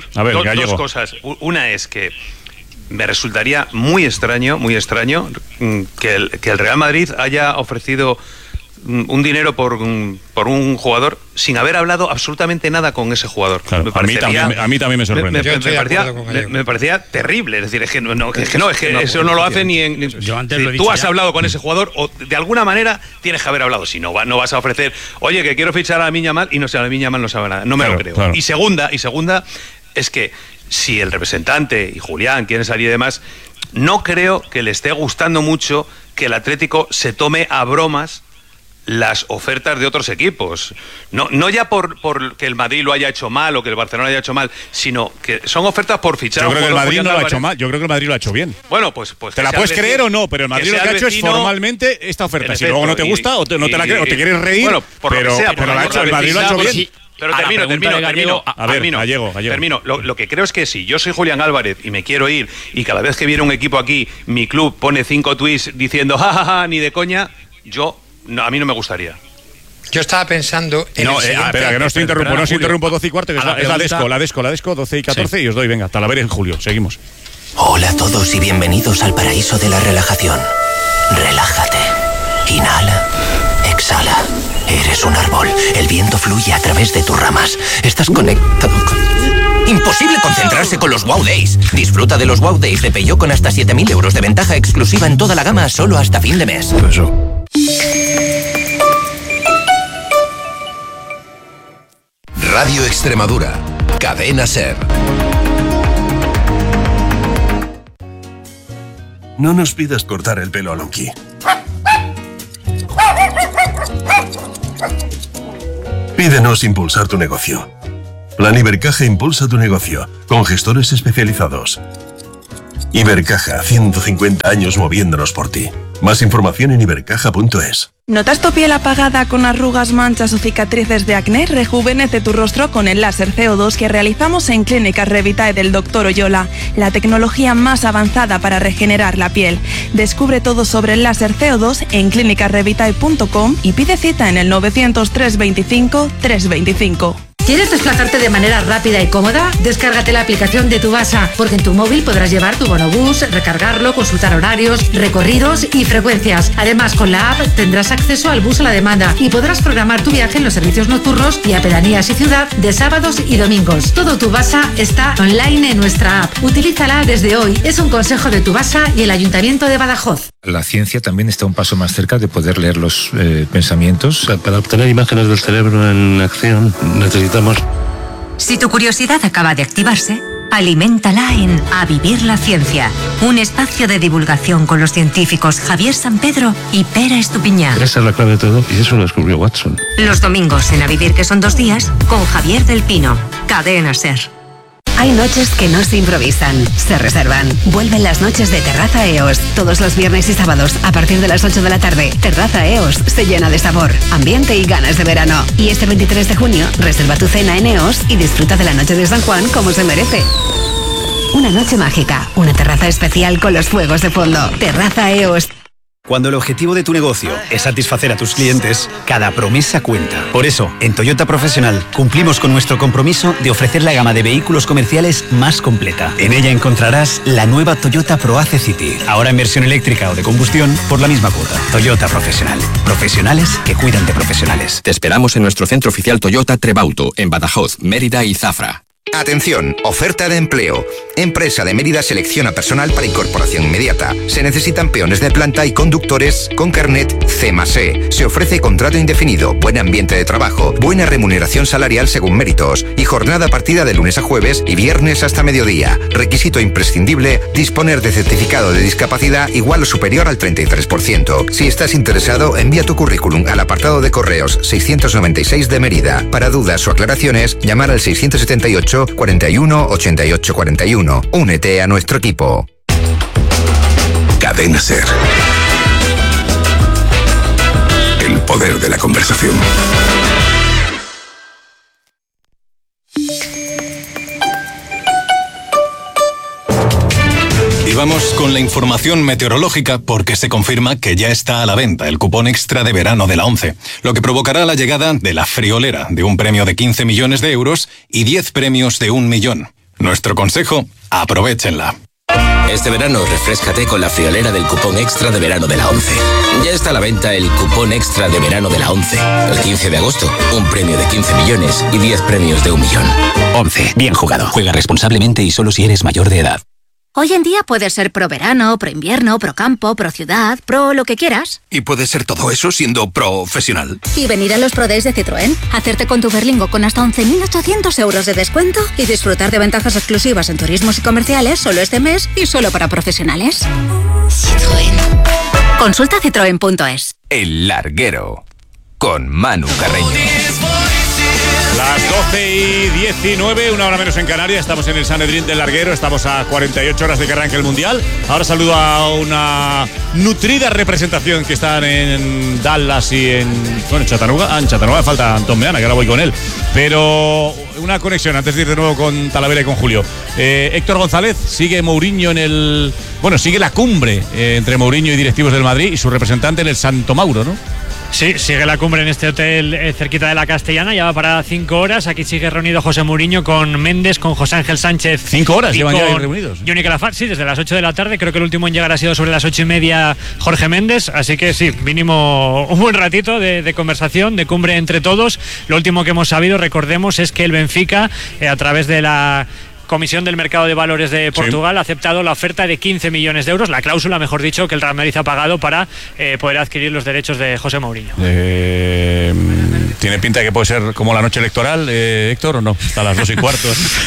ver. A ver, Do, Gallego. dos cosas. Una es que me resultaría muy extraño, muy extraño que el, que el Real Madrid haya ofrecido un dinero por, por un jugador sin haber hablado absolutamente nada con ese jugador. Claro, me a, mí también, a mí también me sorprende. Me, me, me, parecía, me, me parecía terrible. Es decir, es que no, no, es que, no, es que no, eso no lo hace ni en... Ni, yo antes si lo he dicho tú has ya. hablado con ese jugador o de alguna manera tienes que haber hablado. Si no, va, no vas a ofrecer, oye, que quiero fichar a la Miña Mal y no sé, a la Miña Mal no sabe nada. No me claro, lo creo. Claro. Y segunda, y segunda es que si el representante y Julián quieren salir y demás, no creo que le esté gustando mucho que el Atlético se tome a bromas las ofertas de otros equipos. No, no ya por, por que el Madrid lo haya hecho mal o que el Barcelona lo haya hecho mal, sino que son ofertas por fichar. Yo creo que el Madrid no lo ha Álvarez. hecho mal, yo creo que el Madrid lo ha hecho bien. Bueno, pues, pues ¿te la puedes vecino, creer o no? Pero el Madrid lo que ha hecho vecino, es formalmente esta oferta. Si efecto, luego no te gusta y, o te, no te la y, crees o te quieres reír, bueno, por pero, lo que sea, pero por lo ha lo hecho, el que Madrid lo ha sea, hecho pues bien. sí. Pero termino, termino, termino. A ver, termino, Gallego, Gallego. termino. Lo, lo que creo es que si yo soy Julián Álvarez y me quiero ir y cada vez que viene un equipo aquí, mi club pone cinco tweets diciendo jajaja, ja, ja, ni de coña, yo, no, a mí no me gustaría. Yo estaba pensando en No, el eh, siguiente- espera, que no estoy interrumpo, no os interrumpo doce y cuarto, que es la, es la Desco, la Desco, la Desco, doce y catorce, sí. Y os doy, venga, hasta la ver en julio, seguimos. Hola a todos y bienvenidos al paraíso de la relajación. Relájate. Inhala. Exhala. Eres un árbol. El viento fluye a través de tus ramas. Estás conectado con... Imposible concentrarse con los Wow Days. Disfruta de los Wow Days de Peugeot con hasta siete mil euros de ventaja exclusiva en toda la gama solo hasta fin de mes. Eso. Radio Extremadura. Cadena SER. No nos pidas cortar el pelo a Loki. Pídenos impulsar tu negocio. Plan Ibercaja impulsa tu negocio, con gestores especializados. Ibercaja, ciento cincuenta años moviéndonos por ti. Más información en ibercaja punto es. ¿Notas tu piel apagada con arrugas, manchas o cicatrices de acné? Rejuvenece tu rostro con el láser C O dos que realizamos en Clínicas Revitae del doctor Oyola, la tecnología más avanzada para regenerar la piel. Descubre todo sobre el láser C O dos en clínicas revitae punto com y pide cita en el novecientos, trescientos veinticinco, trescientos veinticinco. ¿Quieres desplazarte de manera rápida y cómoda? Descárgate la aplicación de Tubasa, porque en tu móvil podrás llevar tu bonobús, recargarlo, consultar horarios, recorridos y frecuencias. Además, con la app tendrás acceso al bus a la demanda y podrás programar tu viaje en los servicios nocturnos y a pedanías y ciudad de sábados y domingos. Todo Tubasa está online en nuestra app. Utilízala desde hoy. Es un consejo de Tubasa y el Ayuntamiento de Badajoz. La ciencia también está un paso más cerca de poder leer los eh, pensamientos. Para obtener imágenes del cerebro en acción necesitamos... Si tu curiosidad acaba de activarse, aliméntala en A Vivir la Ciencia, un espacio de divulgación con los científicos Javier Sampedro y Pera Estupiñán. Esa es la clave de todo y eso lo descubrió Watson. Los domingos en A Vivir, que son dos días, con Javier del Pino. Cadena SER. Hay noches que no se improvisan, se reservan. Vuelven las noches de Terraza E O S. Todos los viernes y sábados, a partir de las ocho de la tarde, Terraza E O S se llena de sabor, ambiente y ganas de verano. Y este veintitrés de junio, reserva tu cena en E O S y disfruta de la noche de San Juan como se merece. Una noche mágica, una terraza especial con los fuegos de fondo. Terraza E O S. Cuando el objetivo de tu negocio es satisfacer a tus clientes, cada promesa cuenta. Por eso, en Toyota Profesional cumplimos con nuestro compromiso de ofrecer la gama de vehículos comerciales más completa. En ella encontrarás la nueva Toyota ProAce City, ahora en versión eléctrica o de combustión por la misma cuota. Toyota Profesional. Profesionales que cuidan de profesionales. Te esperamos en nuestro centro oficial Toyota Trebauto, en Badajoz, Mérida y Zafra. Atención, oferta de empleo. Empresa de Mérida selecciona personal para incorporación inmediata. Se necesitan peones de planta y conductores con carnet C más E. Se ofrece contrato indefinido, buen ambiente de trabajo, buena remuneración salarial según méritos y jornada partida de lunes a jueves y viernes hasta mediodía. Requisito imprescindible, disponer de certificado de discapacidad igual o superior al treinta y tres por ciento. Si estás interesado, envía tu currículum al apartado de correos seiscientos noventa y seis de Mérida. Para dudas o aclaraciones, llamar al seiscientos setenta y ocho, cuarenta y uno, ochenta y ocho cuarenta y uno. Únete a nuestro equipo. Cadena SER. El poder de la conversación. Y vamos con la información meteorológica porque se confirma que ya está a la venta el cupón extra de verano de la ONCE, lo que provocará la llegada de la friolera de un premio de quince millones de euros y diez premios de un millón. Nuestro consejo, aprovéchenla. Este verano refréscate con la friolera del cupón extra de verano de la ONCE. Ya está a la venta el cupón extra de verano de la ONCE. El quince de agosto, un premio de quince millones y diez premios de un millón. ONCE, bien jugado. Juega responsablemente y solo si eres mayor de edad. Hoy en día puedes ser pro verano, pro invierno, pro campo, pro ciudad, pro lo que quieras. Y puede ser todo eso siendo profesional. Y venir a los Pro Days de Citroën, hacerte con tu Berlingo con hasta once mil ochocientos euros de descuento y disfrutar de ventajas exclusivas en turismos y comerciales solo este mes y solo para profesionales. Citroën. Consulta citroen punto es. El Larguero con Manu Carreño. Las doce y diecinueve, una hora menos en Canarias. Estamos en el Sanedrín del Larguero. Estamos a cuarenta y ocho horas de que arranque el Mundial. Ahora saludo a una nutrida representación que están en Dallas y en, bueno, en Chattanooga. Ah, en Chattanooga falta Antón Meana, que ahora voy con él. Pero una conexión antes de ir de nuevo con Talavera y con Julio. Eh, Héctor González, sigue Mourinho en el... Bueno, sigue la cumbre eh, entre Mourinho y directivos del Madrid y su representante en el Santo Mauro, ¿no? Sí, sigue la cumbre en este hotel eh, cerquita de la Castellana, ya va para cinco horas. Aquí sigue reunido José Mourinho con Méndez, con José Ángel Sánchez. ¿Cinco horas llevan ya reunidos? Johnny Calafat, sí, desde las ocho de la tarde. Creo que el último en llegar ha sido sobre las ocho y media Jorge Méndez. Así que sí, mínimo un buen ratito de, de conversación, de cumbre entre todos. Lo último que hemos sabido, recordemos, es que el Benfica, eh, a través de la Comisión del Mercado de Valores de Portugal, sí, ha aceptado la oferta de quince millones de euros, la cláusula, mejor dicho, que el Real Madrid ha pagado para eh, poder adquirir los derechos de José Mourinho. Eh, ¿Tiene pinta de que puede ser como la noche electoral, eh, Héctor, o no? Hasta las dos y cuarto.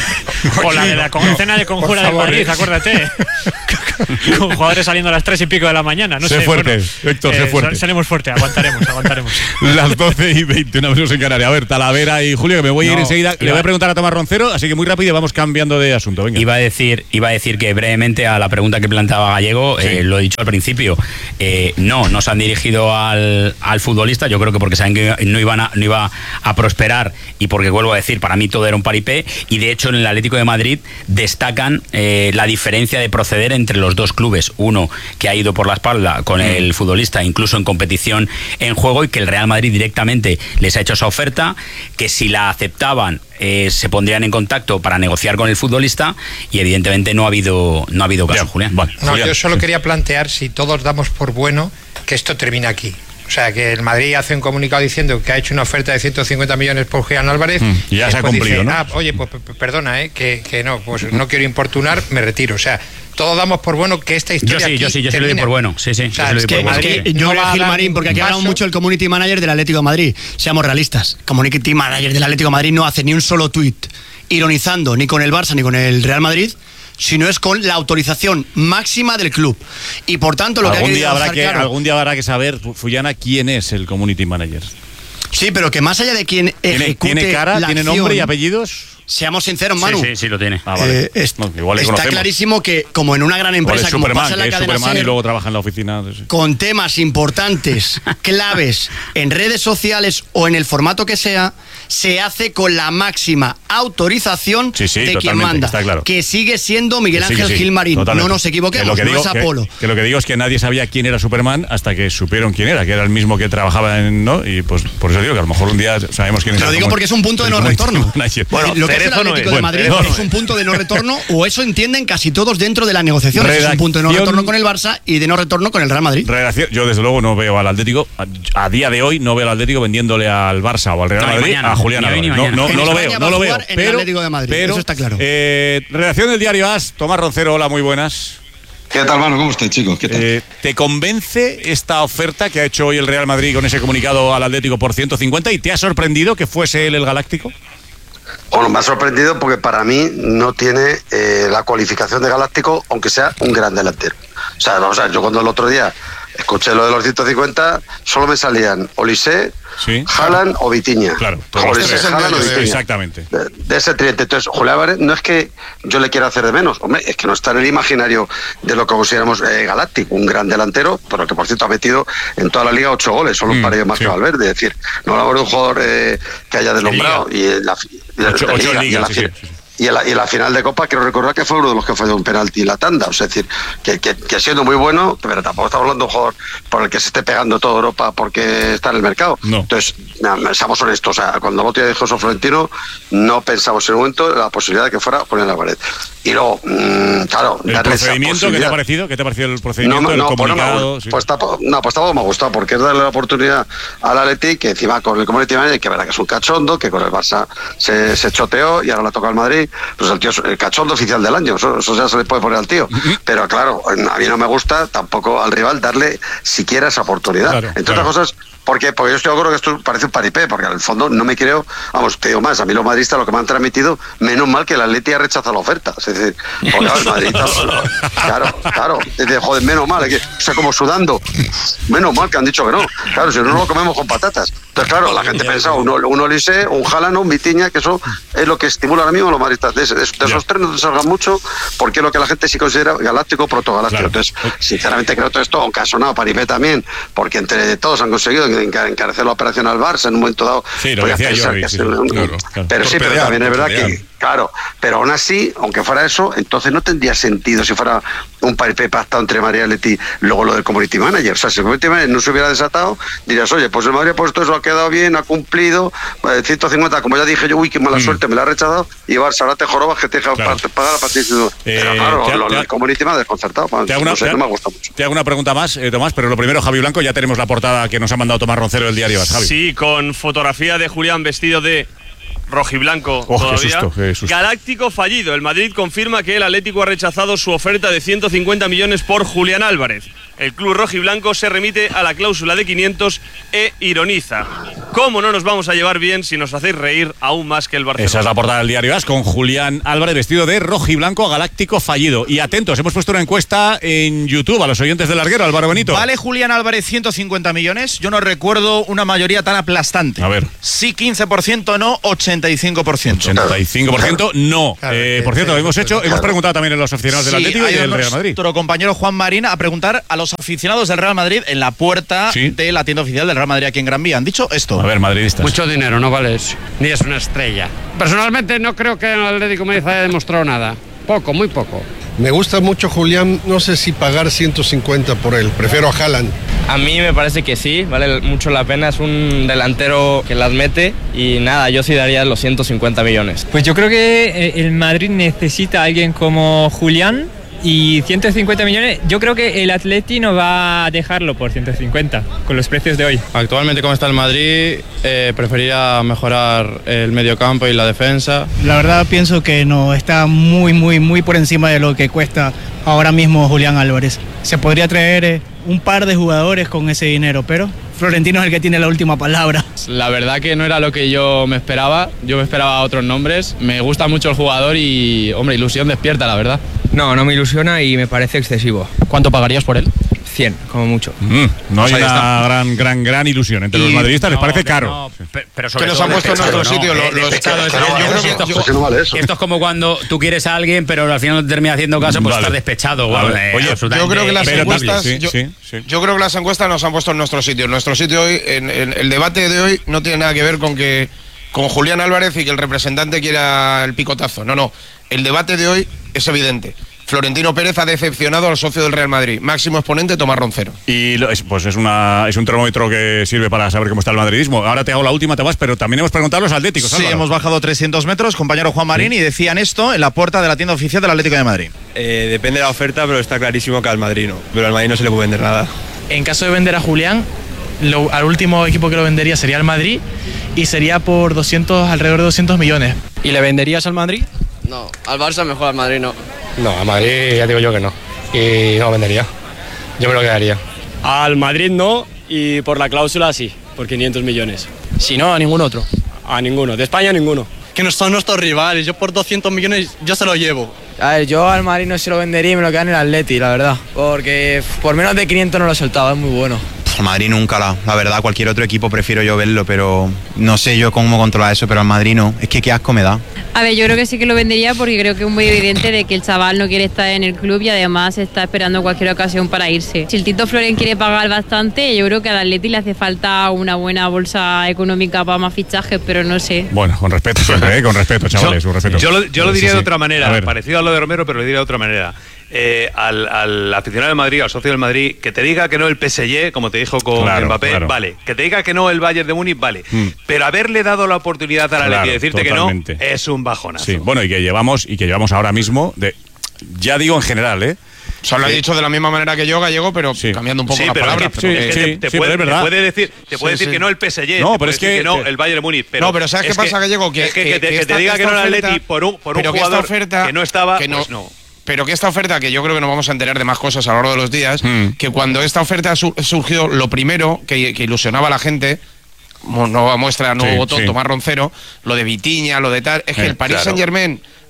O la de la cena de conjura de Madrid, acuérdate. Con jugadores saliendo a las tres y pico de la mañana. No sé, sé fuerte, bueno, Héctor, sé eh, fuerte. Seremos fuerte, aguantaremos, aguantaremos. Las doce y veinte, una menos en Canarias. A ver, Talavera y Julio, que me voy a ir no, enseguida. Iba... Le voy a preguntar a Tomás Roncero, así que muy rápido y vamos cambiando de asunto. Venga. Iba a decir, iba a decir que brevemente a la pregunta que planteaba Gallego, sí. eh, lo he dicho al principio, eh, no, no se han dirigido al, al futbolista, yo creo que porque saben que no, iban a, no iba a prosperar y porque, vuelvo a decir, para mí todo era un paripé, y de hecho en el Atlético de Madrid destacan eh, la diferencia de proceder entre los dos clubes. Uno que ha ido por la espalda con mm. el futbolista, incluso en competición en juego, y que el Real Madrid directamente les ha hecho esa oferta, que si la aceptaban eh, se pondrían en contacto para negociar con el futbolista, y evidentemente no ha habido no ha habido caso. Bien, Julián. Vale, no, Julián. Yo solo quería plantear, si todos damos por bueno que esto termina aquí. O sea, que el Madrid hace un comunicado diciendo que ha hecho una oferta de ciento cincuenta millones por Julián Álvarez. Mm, y ya se ha cumplido, dice, ¿no? Ah, oye, pues perdona, ¿eh? Que, que no, pues no quiero importunar, me retiro. O sea, todos damos por bueno que esta historia. Yo sí, aquí yo sí, yo sí termina. lo doy por bueno. Sí, sí. O sea, yo es que, por es que yo no creo que Gilmarín, porque aquí hablamos mucho del community manager del Atlético de Madrid. Seamos realistas. Community manager del Atlético de Madrid no hace ni un solo tuit ironizando ni con el Barça ni con el Real Madrid, sino es con la autorización máxima del club. Y por tanto lo algún que hay día que habrá que claro, algún día habrá que saber, Fullana, quién es el community manager. Sí, pero que más allá de quién ejecute ¿Tiene cara, la tiene acción, nombre y apellidos? Seamos sinceros, Manu. Sí, sí, sí lo tiene. Ah, vale. eh, es, no, igual le está conocemos. clarísimo que, como en una gran empresa, como Superman, pasa en la que es cadena Superman SER, y luego trabaja en la oficina. Sí. Con temas importantes, claves, en redes sociales o en el formato que sea, se hace con la máxima autorización sí, sí, de quien manda. Claro. Que sigue siendo Miguel que sí, Ángel sí, Gilmarín. totalmente. No nos equivoquemos, que lo que no digo, es Apolo. Que, que lo que digo es que nadie sabía quién era Superman hasta que supieron quién era, que era el mismo que trabajaba en... ¿no? Y pues por eso digo que a lo mejor un día sabemos quién es. Lo digo porque es un punto de no retorno. Bueno, lo que es el Atlético de Madrid no es. es un punto de no retorno, o eso entienden casi todos dentro de la negociación. Es un punto de no retorno con el Barça y de no retorno con el Real Madrid. Redacción, yo desde luego no veo al Atlético, a, a día de hoy no veo al Atlético vendiéndole al Barça o al Real no, Madrid mañana, a Julián Álvarez. No, no, no lo veo, no lo veo. En pero, el Atlético de Madrid, pero, eso está claro. Eh, redacción del diario A S, Tomás Roncero, hola, muy buenas. ¿Qué tal, mano? ¿Cómo estáis, chicos? ¿Qué tal? Eh, ¿Te convence esta oferta que ha hecho hoy el Real Madrid con ese comunicado al Atlético por ciento cincuenta y te ha sorprendido que fuese él el Galáctico? Bueno, me ha sorprendido porque para mí no tiene eh, la cualificación de Galáctico, aunque sea un gran delantero. O sea, vamos a ver, yo cuando el otro día escuché lo de los ciento cincuenta, solo me salían Olise, sí, Haaland o Vitinha. Claro, Olise, Haaland o Vitinha. Exactamente. De, de ese triente. Entonces, Julián Álvarez no es que yo le quiera hacer de menos, hombre, es que no está en el imaginario de lo que consideramos eh, Galáctico, un gran delantero, pero que por cierto ha metido en toda la liga ocho goles, solo un mm, par de ellos más sí. que Valverde. Es decir, no hablamos de un jugador eh, que haya deslumbrado. Y en la, y la, ocho, de ocho liga, liga, y la, sí, sí, sí. Y en, la, y en la final de Copa quiero recordar que fue uno de los que falló un penalti en la tanda, o sea, es decir, que, que, que siendo muy bueno, pero tampoco estamos hablando de un jugador por el que se esté pegando toda Europa porque está en el mercado. No. Entonces, no, seamos honestos, o sea, cuando el otro día dijo eso Florentino, no pensamos en un momento en la posibilidad de que fuera Julián Álvarez. Y luego, mmm, claro, ¿el procedimiento qué te ha parecido? ¿Qué te ha parecido el procedimiento, no, no, el comunicado? Pues, no, pues, tampoco, no, pues tampoco me ha gustado, porque es darle la oportunidad al Atleti, que encima con el Community Manager, que verá que es un cachondo, que con el Barça se, se choteó y ahora le toca al Madrid, pues el tío es el cachondo oficial del año, eso, eso ya se le puede poner al tío. Pero claro, a mí no me gusta tampoco al rival darle siquiera esa oportunidad. Claro, Entre claro. otras cosas, porque, porque yo estoy de acuerdo que esto parece un paripé, porque en el fondo no me creo, vamos, te digo más, a mí los madridistas lo que me han transmitido, menos mal que el Atleti ha rechazado la oferta. Es decir, porque el madridista, claro, claro, es decir, joder, menos mal, que, o sea, como sudando, menos mal que han dicho que no. Claro, si no, no lo comemos con patatas. Entonces, claro, la gente pensaba, un, un Olise, un Haaland, un Vitinha, que eso es lo que estimula ahora mismo a los madridistas. De, de, de esos tres no te salgan mucho, porque es lo que la gente sí considera galáctico, protogaláctico. Claro. Entonces, sinceramente creo todo esto, aunque ha sonado Paripé también, porque entre todos han conseguido encarecer la operación al Barça en un momento dado. Sí, lo decía yo. Hoy, sí, un, claro, claro. Pero sí, pero pelear, también es verdad pelear. que, claro, pero aún así, aunque fuera eso, entonces no tendría sentido si fuera un Paripé pactado entre Madrid y Atleti, luego lo del community manager. O sea, si el community manager no se hubiera desatado, dirías, oye, pues el Madrid ha puesto eso, ha quedado bien, ha cumplido, eh, ciento cincuenta, como ya dije yo, uy, qué mala mm. suerte, me la ha rechazado, y Barça, ahora te jorobas que te deja claro. pagar a partir de... Eh, pero claro, te, lo, te, el community manager desconcertado, te hago una, no sé, te, no me gusta mucho. Te hago una pregunta más, eh, Tomás, pero lo primero, Javi Blanco, ya tenemos la portada que nos ha mandado Tomás Roncero del diario As, Javi. Sí, con fotografía de Julián vestido de rojiblanco oh, todavía. Qué susto, qué susto. Galáctico fallido. El Madrid confirma que el Atlético ha rechazado su oferta de ciento cincuenta millones por Julián Álvarez. El club rojiblanco se remite a la cláusula de quinientos e ironiza. ¿Cómo no nos vamos a llevar bien si nos hacéis reír aún más que el Barcelona? Esa es la portada del diario As con Julián Álvarez vestido de rojiblanco, galáctico fallido. Y atentos, hemos puesto una encuesta en YouTube a los oyentes del Larguero, Álvaro Benito. ¿Vale Julián Álvarez ciento cincuenta millones? Yo no recuerdo una mayoría tan aplastante. A ver. Sí quince por ciento, no ochenta y cinco por ciento. ochenta y cinco por ciento no. Claro, eh, por cierto, hemos hecho, hemos preguntado también a los aficionados sí, del Atlético y del Real Madrid. Nuestro compañero Juan Marín a preguntar a los aficionados del Real Madrid en la puerta ¿Sí? de la tienda oficial del Real Madrid aquí en Gran Vía. Han dicho esto. A ver, madridistas. Mucho dinero, no vale eso. Ni es una estrella. Personalmente no creo que el Atlético Madrid haya demostrado nada. Poco, muy poco. Me gusta mucho Julián, no sé si pagar ciento cincuenta por él, prefiero a Haaland. A mí me parece que sí, vale mucho la pena, es un delantero que las mete y nada, yo sí daría los ciento cincuenta millones. Pues yo creo que el Madrid necesita a alguien como Julián y ciento cincuenta millones, yo creo que el Atleti no va a dejarlo por ciento cincuenta con los precios de hoy. Actualmente como está el Madrid, eh, preferiría mejorar el mediocampo y la defensa. La verdad pienso que no, está muy muy muy por encima de lo que cuesta ahora mismo Julián Álvarez. Se podría traer eh, un par de jugadores con ese dinero, pero Florentino es el que tiene la última palabra. La verdad que no era lo que yo me esperaba, yo me esperaba otros nombres, me gusta mucho el jugador y, hombre, ilusión despierta, la verdad. No, no me ilusiona y me parece excesivo. ¿Cuánto pagarías por él? cien, como mucho. Mm, no hay una gran, gran, gran ilusión entre y los madridistas, no, les parece caro. No, pero, pero sobre que nos han puesto en nuestro sitio. Esto es como cuando tú quieres a alguien, pero al final no te termina haciendo caso, pues vale. estás despechado. Vale. Vale. Oye, yo creo que las encuestas, sí, yo, sí, sí. yo creo que las encuestas nos han puesto en nuestro sitio. En nuestro sitio hoy, en, en el debate de hoy, no tiene nada que ver con que con Julián Álvarez y que el representante quiera el picotazo. No, no. El debate de hoy es evidente. Florentino Pérez ha decepcionado al socio del Real Madrid. Máximo exponente, Tomás Roncero. Y pues es una es un termómetro que sirve para saber cómo está el madridismo. Ahora te hago la última, Tomás, pero también hemos preguntado a los atléticos. Sí, Álvaro. Hemos bajado trescientos metros, compañero Juan Marín, sí. y decían esto en la puerta de la tienda oficial del Atlético de Madrid. Eh, depende de la oferta, pero está clarísimo que al Madrid no. Pero al Madrid no se le puede vender nada. En caso de vender a Julián, lo, al último equipo que lo vendería sería el Madrid y sería por doscientos, alrededor de doscientos millones. ¿Y le venderías al Madrid? No, al Barça mejor, al Madrid no. No, a Madrid ya digo yo que no. Y no vendería. Yo me lo quedaría. Al Madrid no, y por la cláusula sí, por quinientos millones. Si no, a ningún otro. A ninguno, de España ninguno. Que no son nuestros rivales, yo por doscientos millones yo se lo llevo. A ver, yo al Madrid no se lo vendería y me lo quedan en el Atleti, la verdad. Porque por menos de quinientos no lo soltaba, es muy bueno. Al Madrid nunca, la, la verdad, cualquier otro equipo prefiero yo verlo, pero no sé yo cómo controlar eso, pero al Madrid no, es que qué asco me da. A ver, yo creo que sí que lo vendería porque creo que es muy evidente de que el chaval no quiere estar en el club y además está esperando cualquier ocasión para irse. Si el Tito Florén quiere pagar bastante, yo creo que al Atleti le hace falta una buena bolsa económica para más fichajes, pero no sé. Bueno, con respeto siempre, ¿eh? Con respeto, chavales, yo, con respeto. Yo lo, yo lo diría sí, de sí. otra manera, parecido a lo de Romero, pero lo diría de otra manera. Eh, al, al aficionado del Madrid, al socio del Madrid, que te diga que no el P S G, como te dijo con claro, Mbappé, claro. vale. Que te diga que no el Bayern de Múnich, vale. Mm. Pero haberle dado la oportunidad a la claro, Leti y decirte totalmente. Que no, es un bajonazo. Sí, bueno, y que llevamos, y que llevamos ahora mismo, de, ya digo en general, ¿eh? O sea, lo he dicho de la misma manera que yo, Gallego, pero sí. cambiando un poco sí, las pero palabras. Es que, es que te, te, sí, puede, te puede decir, te puede sí, decir sí. que no el P S G, no, pero es que, que no el Bayern de Múnich. Pero no, pero ¿sabes qué pasa, Gallego? Que, que, que, que, te, que esta, te diga que no el Atleti por un, por un jugador oferta, que no estaba, que no, pues no. Pero que esta oferta, que yo creo que nos vamos a enterar de más cosas a lo largo de los días, mm. que cuando esta oferta su, surgió, lo primero que, que ilusionaba a la gente, nueva muestra, nuevo sí, botón, sí. Tomás Roncero, lo de Vitinha, lo de tal, es que eh, el Paris claro. Saint-Germain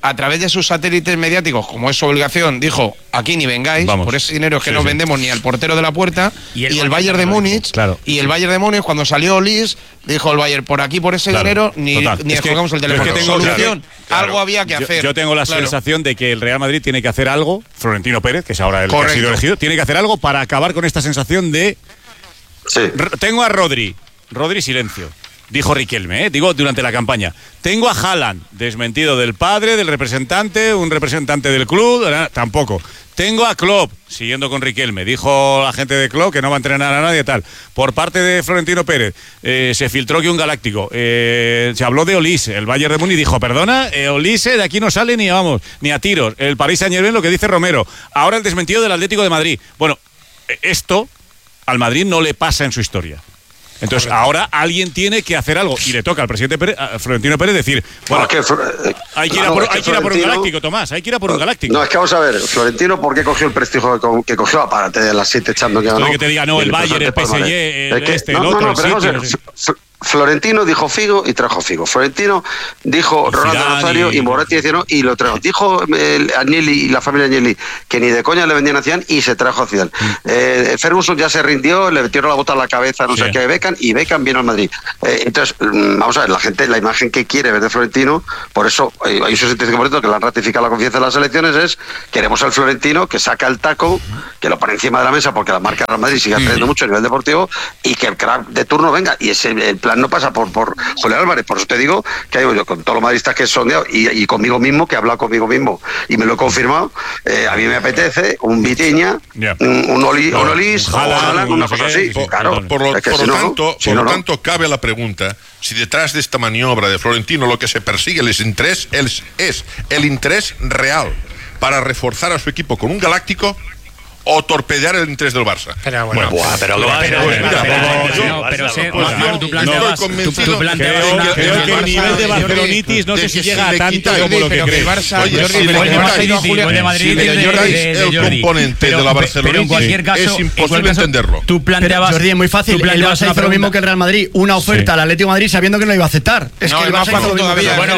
a través de sus satélites mediáticos, como es su obligación, dijo, aquí ni vengáis, Vamos. por ese dinero que sí, no sí. vendemos ni al portero de la puerta, y el, y el Bayern de Múnich, claro. y el Bayern de Múnich, cuando salió Lis, dijo el Bayern, por aquí, por ese claro. dinero, ni, ni escogamos el teléfono. Es que tengo solución, claro. algo había que yo, hacer. Yo tengo la claro. sensación de que el Real Madrid tiene que hacer algo, Florentino Pérez, que es ahora el Correcto. que ha sido elegido, tiene que hacer algo para acabar con esta sensación de... Sí. Tengo a Rodri, Rodri silencio. Dijo Riquelme, ¿eh? digo, durante la campaña. Tengo a Haaland, desmentido del padre, del representante, un representante del club, tampoco. Tengo a Klopp, siguiendo con Riquelme. Dijo la gente de Klopp que no va a entrenar a nadie, tal. Por parte de Florentino Pérez, eh, se filtró que un galáctico. Eh, se habló de Olise. El Bayern de Múnich dijo, perdona, eh, Olise de aquí no sale ni, vamos, ni a tiros. El Paris Saint-Germain, lo que dice Romero. Ahora el desmentido del Atlético de Madrid. Bueno, esto al Madrid no le pasa en su historia. Entonces, Correcto. ahora alguien tiene que hacer algo y le toca al presidente Pérez, a Florentino Pérez decir, bueno, no, que, hay que ir, no, a, por, hay que ir a por un galáctico, Tomás, hay que ir a por un galáctico. No, es que vamos a ver, Florentino, ¿por qué cogió el prestigio que cogió? Apárate de las siete echando que no. que te diga, no, el, el Bayern, el P S G, el que, este, no, el otro, no, no, pero el sitio, no sé. Florentino dijo Figo y trajo Figo. Florentino dijo Ronaldo Nazario y, y Moretti decía no y lo trajo. Dijo el, Agnelli y la familia Agnelli que ni de coña le vendían a Zidane y se trajo a Zidane. Mm. Eh, Ferguson ya se rindió, le metieron la bota a la cabeza, no sí. sé qué, Beckham y Beckham vino al Madrid. Eh, entonces, vamos a ver, la gente, la imagen que quiere ver de Florentino, por eso hay un sesenta y cinco por ciento que le han ratificado la confianza de las elecciones, es queremos al Florentino que saca el taco, que lo pone encima de la mesa porque la marca Real Madrid sigue aprendiendo mm. mucho a nivel deportivo y que el crack de turno venga. Y ese el plan no pasa por, por Julián Álvarez, por eso te digo que hay, yo con todos los madridistas que he sondeado y, y conmigo mismo, que he hablado conmigo mismo y me lo he confirmado, eh, a mí me apetece un Vitinha, yeah. un, un, Oli, no, un Olis, un Haaland, una cosa así. Por, claro, por lo, es que por si lo no, tanto, si por no, lo no. tanto cabe la pregunta si detrás de esta maniobra de Florentino lo que se persigue el interés es, es el interés real para reforzar a su equipo con un galáctico o torpedear el interés del Barça. Pero bueno, bueno buah, pero pero pero tú planteabas tú planteabas creo que el nivel de barcelonitis no sé si llega a tanto como lo que crees. El de Madrid es el componente de la Barcelona. En cualquier caso es imposible entenderlo. Tú planteabas Jordi, es muy fácil. El Barça hizo lo mismo que el Real Madrid, una oferta al Atlético de Madrid sabiendo que no lo iba a aceptar. Es que el Barça hizo lo mismo todavía.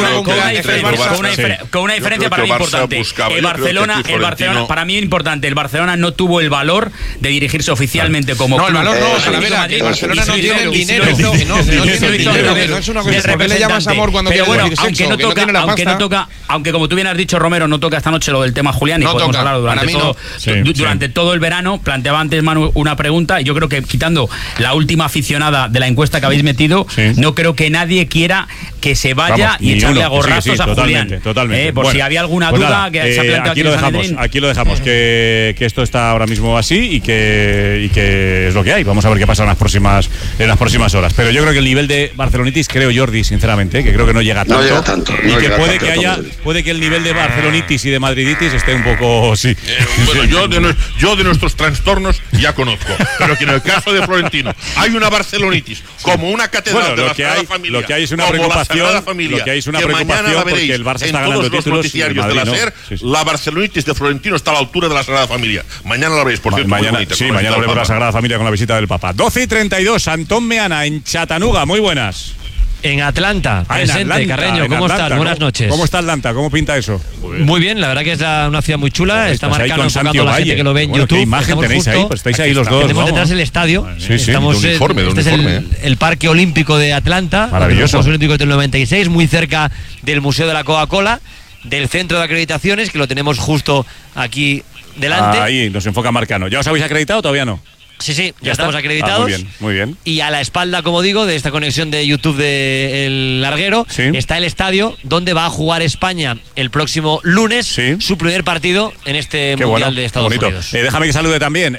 Con una diferencia para mí importante. El Barcelona, el Barcelona para mí es importante. El Barcelona no tuvo el valor de dirigirse oficialmente como no, club. el valor no, Talavera, que el Barcelona no tiene el dinero. No, no tiene dinero. No es una cosa. ¿Por qué le llamas amor cuando pero bueno, decir aunque no toca, aunque no toca, aunque como tú bien has dicho, Romero, no toca esta noche lo del tema Julián y no podemos toca, hablar durante todo sí, durante sí. todo el verano. Planteaba antes Manu una pregunta y yo creo que quitando la última aficionada de la encuesta que habéis metido, sí. no creo que nadie quiera que se vaya Vamos, y echarle a gorrazos sí, sí, a totalmente, Julián. Totalmente. Eh, por bueno, si había alguna pues duda nada, que eh, se ha planteado aquí lo dejamos, aquí lo dejamos que, que esto está ahora mismo así y que, y que es lo que hay. Vamos a ver qué pasa en las próximas en las próximas horas. Pero yo creo que el nivel de barcelonitis, creo Jordi, sinceramente, que creo que no llega tanto. No llega tanto y no que llega puede tanto, que haya, puede que el nivel de barcelonitis y de madriditis esté un poco sí. Eh, bueno, yo de, no, yo de nuestros trastornos ya conozco, pero que en el caso de Florentino hay una barcelonitis como una catedral bueno, de la que Sagrada hay, Familia. Lo que hay es una preocupación, Familia, lo que hay es una que preocupación porque el Barça está ganando títulos. En todos los noticiarios de la SER, sí, sí. la barcelonitis de Florentino está a la altura de la Sagrada Familia. Mañana la veréis, por cierto. Ma mañana, sí, mañana veremos la Sagrada Familia con la visita del Papa. doce y treinta y dos, Antón Meana en Chattanooga. Muy buenas. En Atlanta, ah, presente, en Atlanta, Carreño, ¿cómo Atlanta, estás? Buenas ¿cómo, noches. ¿Cómo está Atlanta? ¿Cómo pinta eso? Muy bien, Muy bien la verdad que es la, una ciudad muy chula, pues está marcando, enfocando a la gente que lo ve en bueno, YouTube. ¿Qué imagen tenéis justo, ahí? Pues estáis ahí los dos. Tenemos vamos. detrás el estadio, sí, sí, estamos de uniforme, en, de este uniforme, es el, el Parque Olímpico de Atlanta, maravilloso. Los Juegos Olímpicos del noventa y seis, muy cerca del Museo de la Coca-Cola, del Centro de Acreditaciones, que lo tenemos justo aquí delante. Ah, ahí nos enfoca Marcano. ¿Ya os habéis acreditado o todavía no? Sí, sí, ya, ¿Ya estamos está? acreditados. Ah, muy bien, muy bien. Y a la espalda, como digo, de esta conexión de YouTube de El Larguero, ¿sí? está el estadio donde va a jugar España el próximo lunes, ¿sí? su primer partido en este Qué Mundial bueno, de Estados bonito. Unidos. Eh, déjame que salude también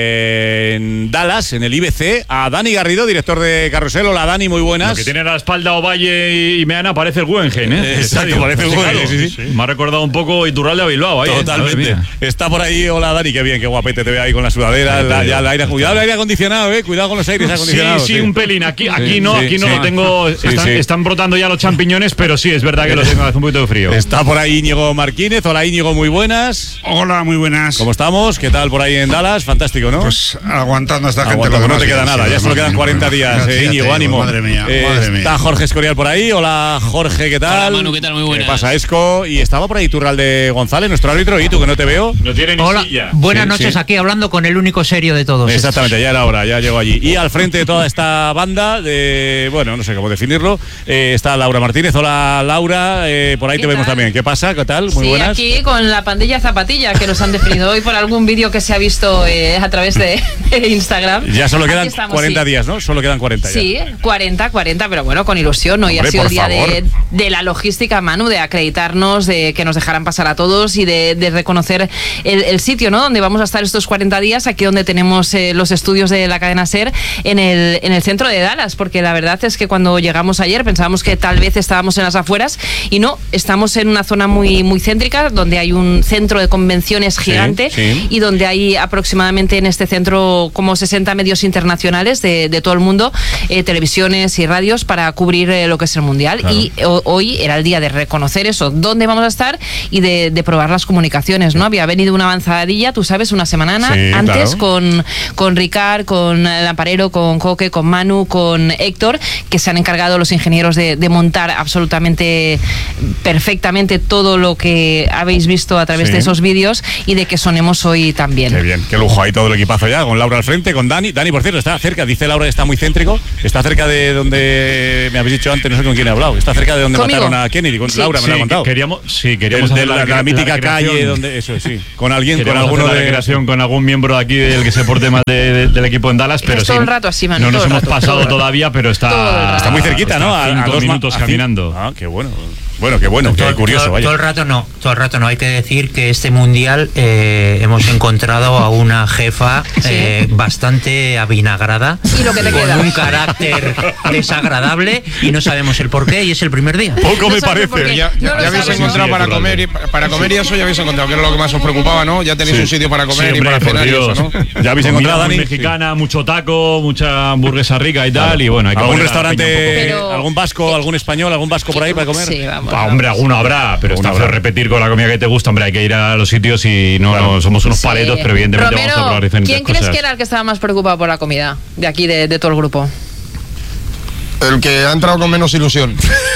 eh, en Dallas, en el I B C, a Dani Garrido, director de Carrusel. Hola, Dani, muy buenas. Lo que tiene a la espalda Ovalle y Meana parece el Guggenheim, ¿eh? Exacto, parece el Guggenheim, sí, sí, sí. Me ha recordado un poco Iturralde a Bilbao. Ahí, totalmente. Está por ahí, hola Dani, qué bien, qué guapete te veo ahí con la sudadera, la, ya al aire aire, cuidado el aire acondicionado, eh. Cuidado con los aires acondicionados. Sí, sí, un pelín. Aquí, aquí no, aquí no sí. lo tengo. Sí, están, sí. están brotando ya los champiñones, pero sí, es verdad que lo tengo, hace un poquito de frío. Está por ahí Íñigo Marquínez. Hola Íñigo, muy buenas. Hola, muy buenas. ¿Cómo estamos? ¿Qué tal por ahí en Dallas? Fantástico, ¿no? Pues aguantando a esta gente. Aguantando, lo no te queda bien, nada, sí, ya solo quedan cuarenta días, eh, Íñigo, ánimo. Madre mía, Eh, madre mía. Está Jorge Escorial por ahí. Hola Jorge, ¿qué tal? Hola Manu, ¿qué tal? Muy buenas. ¿Qué pasa, Esco? Y estaba por ahí Turralde González, nuestro árbitro, y tú que no te veo. No tiene ni Hola, silla. buenas Sí, noches sí. aquí hablando con el único serio de todos. Exactamente, ya era hora, ya llegó allí. Y al frente de toda esta banda de, bueno, no sé cómo definirlo, eh, está Laura Martínez. Hola Laura, eh, por ahí te ¿Qué vemos tal? también. ¿Qué pasa? ¿Qué tal? Muy sí, buenas. aquí con la pandilla Zapatilla que nos han definido hoy por algún vídeo que se ha visto eh, a través de, de Instagram. Ya solo Aquí quedan estamos, cuarenta sí. días, ¿no? Solo quedan cuarenta ya. Sí, cuarenta, cuarenta, pero bueno, con ilusión. Hoy Hombre, ha sido por el día favor. de, de la logística, Manu, de acreditarnos, de que nos dejaran pasar a todos y de, de reconocer el, el sitio, ¿no? Donde vamos a estar estos cuarenta días, aquí donde tenemos eh, los estudios de la cadena SER, en el, en el centro de Dallas, porque la verdad es que cuando llegamos ayer pensábamos que tal vez estábamos en las afueras y no, estamos en una zona muy, muy céntrica, donde hay un centro de convenciones gigante sí. y donde hay aproximadamente en este centro como sesenta medios internacionales de, de todo el mundo, eh, televisiones y radios para cubrir eh, lo que es el Mundial. Claro. Y ho- hoy era el día de reconocer eso, dónde vamos a estar y de, de probar las comunicaciones, ¿no? Había venido una avanzadilla, tú sabes, una semana Sí, antes claro. con, con Ricard, con Lamparero, con Coque, con Manu, con Héctor, que se han encargado los ingenieros de, de montar absolutamente perfectamente todo lo que habéis visto a través Sí. de esos vídeos y de que sonemos hoy también. Qué bien, qué lujo ahí todo el equipazo ya, con Laura al frente, con Dani. Dani, por cierto, está cerca, dice Laura que está muy céntrico, está cerca de donde me habéis dicho antes, no sé con quién he hablado, está cerca de donde ¿Conmigo? mataron a Kennedy, con Sí. Laura me lo ha Sí, contado. queríamos, sí, queríamos de, de hacer la, la, la mítica recreación. calle donde eso sí, con alguien, con Queríamos alguno hacer la de recreación con algún miembro de aquí del que se porte más de- de- del equipo en Dallas, pero Es sí. todo el rato así, Manu, No nos todo el hemos rato, todo pasado el rato. todavía, pero Todo el está rato. está muy cerquita, ¿no? A, A, cinco a dos ma- minutos a cin- caminando. Ah, qué bueno. Bueno, qué bueno, qué todo, curioso, todo- vaya. todo el rato no, todo el rato no. Hay que decir que este mundial eh, hemos encontrado a una jefa eh, bastante avinagrada, Y lo que te con queda. un carácter desagradable y no sabemos el por qué y es el primer día. Poco No me sabes por parece. qué. Ya, ya- No lo ya habéis sabes, encontrado ¿no? para Sí, comer y para comer y eso ya habéis encontrado, que era lo que más os preocupaba, ¿no? Ya tenéis Sí. un sitio para comer Sí, y para hombre, por cenar y Dios. eso, ¿no? ¿Ya habéis Comida encontrado, muy Dani? mexicana, mucho taco, mucha hamburguesa rica y tal, y bueno, hay que ¿Algún poner a la peña un restaurante, Pero- algún vasco, algún español, algún vasco por ahí para comer? Sí, vamos. poco. Ah, hombre, alguno habrá, pero está Alguno feo habrá. repetir con la comida que te gusta, hombre, hay que ir a los sitios y no, Claro. no somos unos Sí. paletos, pero evidentemente Romero, vamos a probar diferentes ¿quién cosas. crees que era el que estaba más preocupado por la comida de aquí, de, de todo el grupo? El que ha entrado con menos ilusión.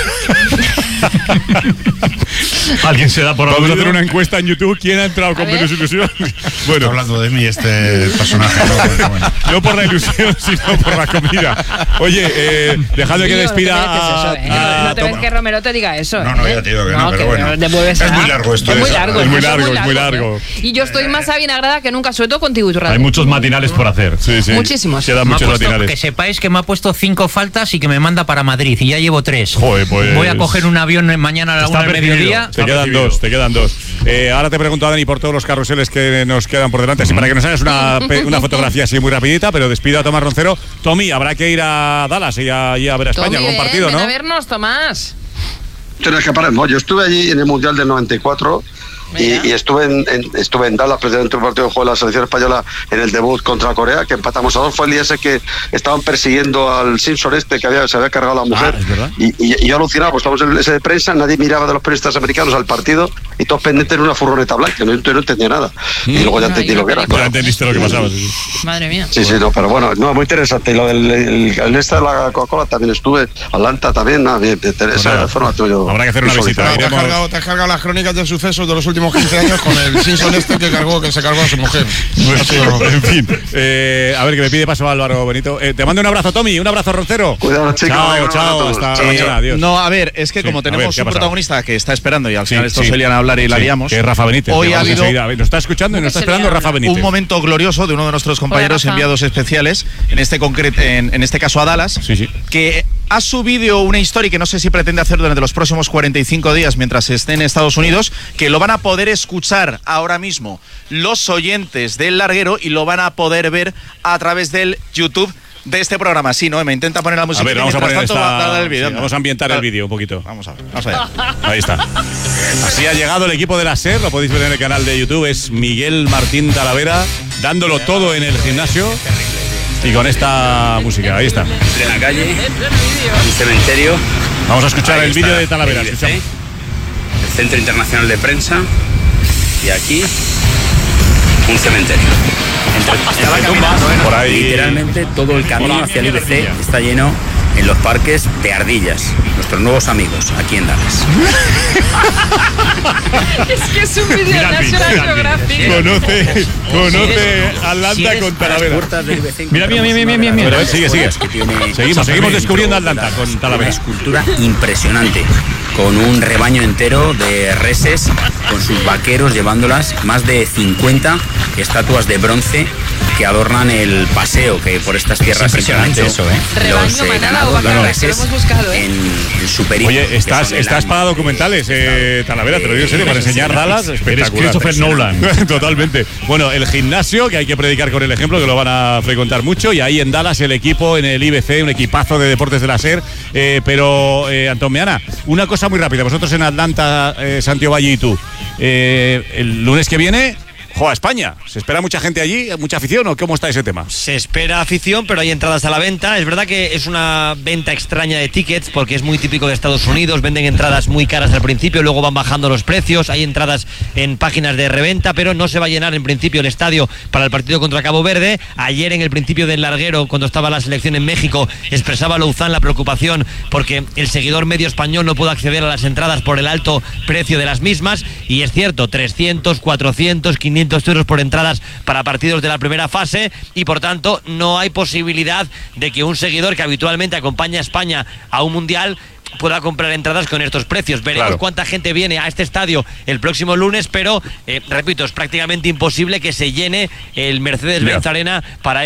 Alguien se da por Vamos a aludido. hacer una encuesta en YouTube. ¿Quién ha entrado con ver. menos ilusión? Está Bueno, hablando de mí este personaje. ¿no? Bueno, bueno. no por la ilusión, sino por la comida. Oye, eh, dejadme que Tío, despida no te mereces a, eso, ¿eh? a- No te ves que Romero te diga eso. No, no, ¿eh? ya te digo que no, pero bueno. devuelves Es a- muy largo esto, Es muy es- largo. es muy esto largo, es muy largo. ¿eh? Y yo estoy más avinagrada que nunca, sobre todo contigo, Iturralde. Hay muchos matinales por hacer. Sí, sí. Muchísimos. Quedan Me ha muchos puesto- laterales. que sepáis que me ha puesto cinco faltas y que me manda para Madrid y ya llevo tres. Joder, pues- Voy a coger un avión mañana a la Está una del percibido. mediodía. Te quedan percibido. dos, te quedan dos. Eh, ahora te pregunto a Dani por todos los carruseles que nos quedan por delante, así para que nos hagas una, pe- una fotografía así muy rapidita, pero despido a Tomás Roncero. Tommy, habrá que ir a Dallas y a, y a ver a España, Tommy, algún ven, partido, ven ¿no? a vernos, Tomás. Tienes que parar, no. Yo estuve allí en el Mundial del noventa y cuatro y, y estuve en, en- estuve en Dallas, precisamente un partido que jugó la selección española en el debut contra Corea, que empatamos a dos. Fue el día ese que estaban persiguiendo al Simpson este que había, se había cargado a la mujer. Ah, es verdad. y, y- y yo alucinaba, pues estamos en ese de prensa, nadie miraba de los periodistas americanos al partido y todos pendientes en una furgoneta blanca. No, yo no entendía nada. Y luego ya entendí Ay, lo que era. Ya claro. entendiste lo que pasaba. sí, sí. Madre mía. Sí, sí, no, pero bueno, no, muy interesante. Y lo del el, el este de la Coca-Cola también estuve, Atlanta también, nada, bien, esa Pues nada, forma tuyo. habrá que hacer una visita. Te has, Iremos- cargado, te has cargado las crónicas de sucesos de los últimos quince años con el Simpson este que cargó, que se cargó a su mujer. Bueno, en fin, eh, a ver, que me pide paso Álvaro Benito. Eh, te mando un abrazo, Tommy, un abrazo, Roncero. Cuidado, chicos. Chao, venga, un chao, abrazo. hasta Chao, mañana, chao. adiós. No, a ver, es que Sí, como a ver, tenemos ¿qué ha un pasado? protagonista que está esperando y al Sí, final estos sí. se lían a hablar y la Sí, liamos. que es Rafa Benítez. Hoy que ha vamos habido enseguida. Nos está escuchando y nos está se esperando liaba? Rafa Benítez. un momento glorioso de uno de nuestros compañeros Rafa. enviados especiales, en este concreto, en, en este caso a Dallas, Sí, sí. que ha subido una historia que no sé si pretende hacer durante los próximos cuarenta y cinco días mientras esté en Estados Unidos, que lo van a poder escuchar ahora mismo los oyentes del larguero y lo van a poder ver a través del YouTube de este programa. Sí, ¿no? Me intenta poner la música. A ver, vamos a poner tanto, esta- va a dar el vídeo. sí, vamos a ambientar el Dale. vídeo un poquito. Vamos a ver, vamos a ver. Ahí está. Así ha llegado el equipo de la SER, lo podéis ver en el canal de YouTube, es Miguel Martín Talavera, dándolo todo en el gimnasio y con esta música, ahí está. En plena calle, un cementerio. Vamos a escuchar Ahí el vídeo está de Talavera. el I B C, el Centro Internacional de Prensa, y aquí un cementerio. Entre, entre tumbas, por ahí. Literalmente todo el camino hacia el I B C está lleno en los parques de ardillas, nuestros nuevos amigos aquí en Dallas. Es que es un vídeo National Geographic. Conoce, conoce Atlanta con Talavera. Mira, mira, mira, mira, mira, mira. Pero, sigue, sigue. Seguimos, seguimos descubriendo Atlanta con Talavera. Una escultura impresionante, con un rebaño entero de reses, con sus vaqueros llevándolas, más de cincuenta estatuas de bronce que adornan el paseo que por estas tierras es impresionante eso, ¿eh? Los eh, ganados, los reses en, en su periplo. Oye, estás, estás para documentales, eh, Talavera, te lo digo en serio, para enseñar Dallas. Eres Christopher Nolan. Totalmente. Bueno, el gimnasio, que hay que predicar con el ejemplo, que lo van a frecuentar mucho, y ahí en Dallas el equipo, en el I B C, un equipazo de deportes de la SER. Eh, pero, eh, Antón Meana, una cosa muy rápida. Vosotros en Atlanta, eh, Santiago Valle y tú, eh, el lunes que viene juega España. ¿Se espera mucha gente allí? ¿Mucha afición o cómo está ese tema? Se espera afición, pero hay entradas a la venta. Es verdad que es una venta extraña de tickets porque es muy típico de Estados Unidos. Venden entradas muy caras al principio, luego van bajando los precios. Hay entradas en páginas de reventa, pero no se va a llenar en principio el estadio para el partido contra Cabo Verde. Ayer en el principio del larguero, cuando estaba la selección en México, expresaba Louzán la preocupación porque el seguidor medio español no pudo acceder a las entradas por el alto precio de las mismas. Y es cierto, trescientos, cuatrocientos, quinientos euros por entradas para partidos de la primera fase, y por tanto no hay posibilidad de que un seguidor que habitualmente acompaña a España a un mundial pueda comprar entradas con estos precios. Veremos claro cuánta gente viene a este estadio el próximo lunes, pero eh, repito, es prácticamente imposible que se llene el Mercedes-Benz Arena para